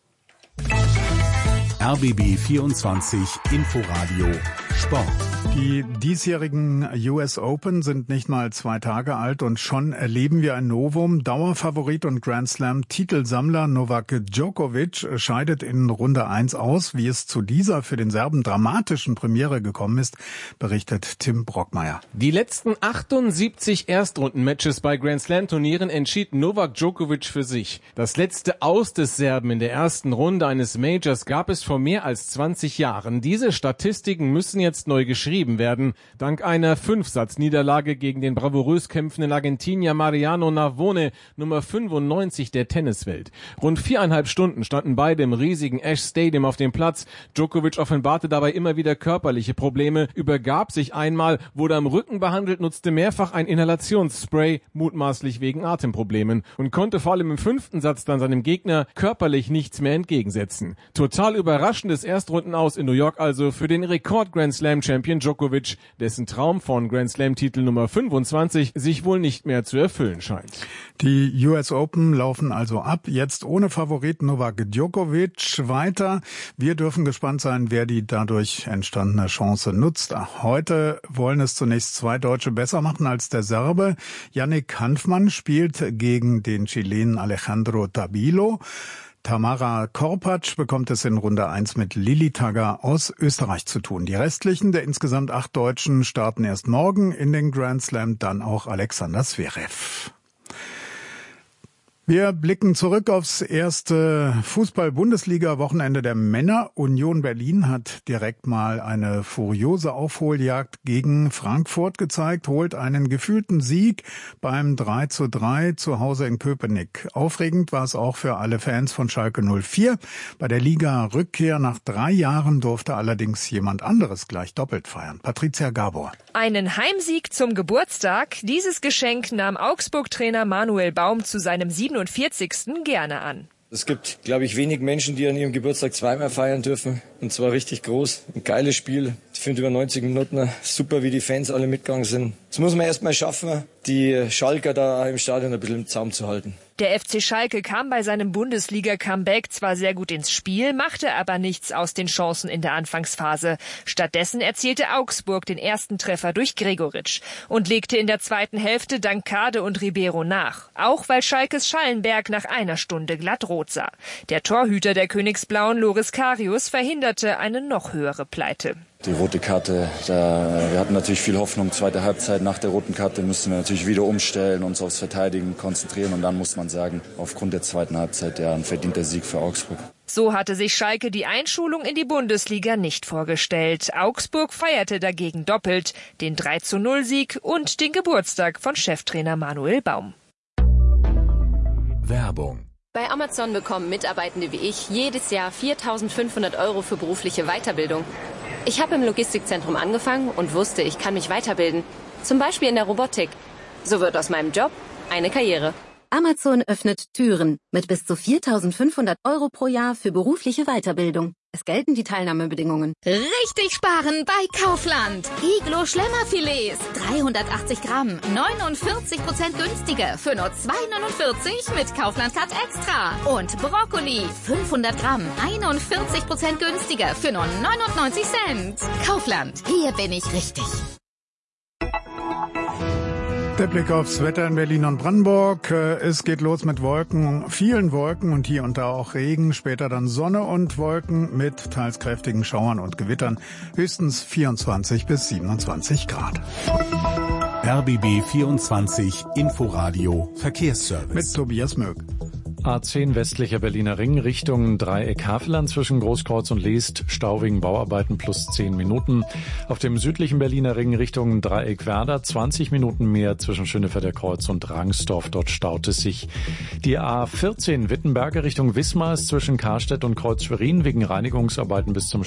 R B B vierundzwanzig Inforadio Sport. Die diesjährigen U S Open sind nicht mal zwei Tage alt und schon erleben wir ein Novum. Dauerfavorit und Grand Slam Titelsammler Novak Djokovic scheidet in Runde eins aus. Wie es zu dieser für den Serben dramatischen Premiere gekommen ist, berichtet Tim Brockmeier. Die letzten achtundsiebzig Erstrundenmatches bei Grand Slam Turnieren entschied Novak Djokovic für sich. Das letzte Aus des Serben in der ersten Runde eines Majors gab es vor mehr als zwanzig Jahren. Diese Statistiken müssen jetzt neu geschrieben werden. Dank einer Fünfsatz-Niederlage gegen den bravourös kämpfenden Argentinier Mariano Navone, Nummer fünfundneunzig der Tenniswelt. Rund viereinhalb Stunden standen beide im riesigen Ash Stadium auf dem Platz. Djokovic offenbarte dabei immer wieder körperliche Probleme, übergab sich einmal, wurde am Rücken behandelt, nutzte mehrfach ein Inhalationsspray, mutmaßlich wegen Atemproblemen, und konnte vor allem im fünften Satz dann seinem Gegner körperlich nichts mehr entgegensetzen. Total überraschendes Erstrundenaus in New York also für den Rekord-Grand Slam-Champion Djokovic, dessen Traum von Grand Slam-Titel Nummer fünfundzwanzig sich wohl nicht mehr zu erfüllen scheint. Die U S Open laufen also ab, jetzt ohne Favorit Novak Djokovic weiter. Wir dürfen gespannt sein, wer die dadurch entstandene Chance nutzt. Heute wollen es zunächst zwei Deutsche besser machen als der Serbe. Yannick Hanfmann spielt gegen den Chilenen Alejandro Tabilo. Tamara Korpatsch bekommt es in Runde eins mit Lilly Tagger aus Österreich zu tun. Die restlichen der insgesamt acht Deutschen starten erst morgen in den Grand Slam, dann auch Alexander Zverev. Wir blicken zurück aufs erste Fußball-Bundesliga-Wochenende der Männer. Union Berlin hat direkt mal eine furiose Aufholjagd gegen Frankfurt gezeigt, holt einen gefühlten Sieg beim drei zu drei zu Hause in Köpenick. Aufregend war es auch für alle Fans von Schalke null vier. Bei der Liga-Rückkehr nach drei Jahren durfte allerdings jemand anderes gleich doppelt feiern. Patricia Gabor. Einen Heimsieg zum Geburtstag. Dieses Geschenk nahm Augsburg-Trainer Manuel Baum zu seinem siebenundvierzigsten gerne an. Es gibt, glaube ich, wenig Menschen, die an ihrem Geburtstag zweimal feiern dürfen. Und zwar richtig groß. Ein geiles Spiel. Ich finde über neunzig Minuten super, wie die Fans alle mitgegangen sind. Das muss man erst mal schaffen, die Schalker da im Stadion ein bisschen im Zaum zu halten. Der F C Schalke kam bei seinem Bundesliga-Comeback zwar sehr gut ins Spiel, machte aber nichts aus den Chancen in der Anfangsphase. Stattdessen erzielte Augsburg den ersten Treffer durch Gregoritsch und legte in der zweiten Hälfte dank Kade und Ribeiro nach. Auch weil Schalkes Schallenberg nach einer Stunde glatt rot sah. Der Torhüter der Königsblauen, Loris Karius, verhinderte eine noch höhere Pleite. Die rote Karte, da, wir hatten natürlich viel Hoffnung. Zweite Halbzeit nach der roten Karte müssten wir natürlich wieder umstellen, uns aufs Verteidigen konzentrieren. Und dann muss man sagen, aufgrund der zweiten Halbzeit ja ein verdienter Sieg für Augsburg. So hatte sich Schalke die Einschulung in die Bundesliga nicht vorgestellt. Augsburg feierte dagegen doppelt den drei zu null Sieg und den Geburtstag von Cheftrainer Manuel Baum. Werbung. Bei Amazon bekommen Mitarbeitende wie ich jedes Jahr viertausendfünfhundert Euro für berufliche Weiterbildung. Ich habe im Logistikzentrum angefangen und wusste, ich kann mich weiterbilden. Zum Beispiel in der Robotik. So wird aus meinem Job eine Karriere. Amazon öffnet Türen mit bis zu viertausendfünfhundert Euro pro Jahr für berufliche Weiterbildung. Es gelten die Teilnahmebedingungen. Richtig sparen bei Kaufland. Iglo Schlemmerfilets, dreihundertachtzig Gramm, neunundvierzig Prozent günstiger für nur zwei neunundvierzig mit Kaufland Cut Extra. Und Brokkoli, fünfhundert Gramm, einundvierzig Prozent günstiger für nur neunundneunzig Cent. Kaufland, hier bin ich richtig. Der Blick aufs Wetter in Berlin und Brandenburg. Es geht los mit Wolken, vielen Wolken und hier und da auch Regen. Später dann Sonne und Wolken mit teils kräftigen Schauern und Gewittern. Höchstens vierundzwanzig bis siebenundzwanzig Grad. R B B vierundzwanzig Inforadio Verkehrsservice. Mit Tobias Möck. A zehn westlicher Berliner Ring Richtung Dreieck Havelland zwischen Großkreuz und Leest, Stau wegen Bauarbeiten plus zehn Minuten. Auf dem südlichen Berliner Ring Richtung Dreieck Werder zwanzig Minuten mehr zwischen Schönefelder Kreuz und Rangsdorf. Dort staut es sich. Die A vierzehn Wittenberge Richtung Wismar ist zwischen Karstedt und Kreuz Schwerin wegen Reinigungsarbeiten bis zum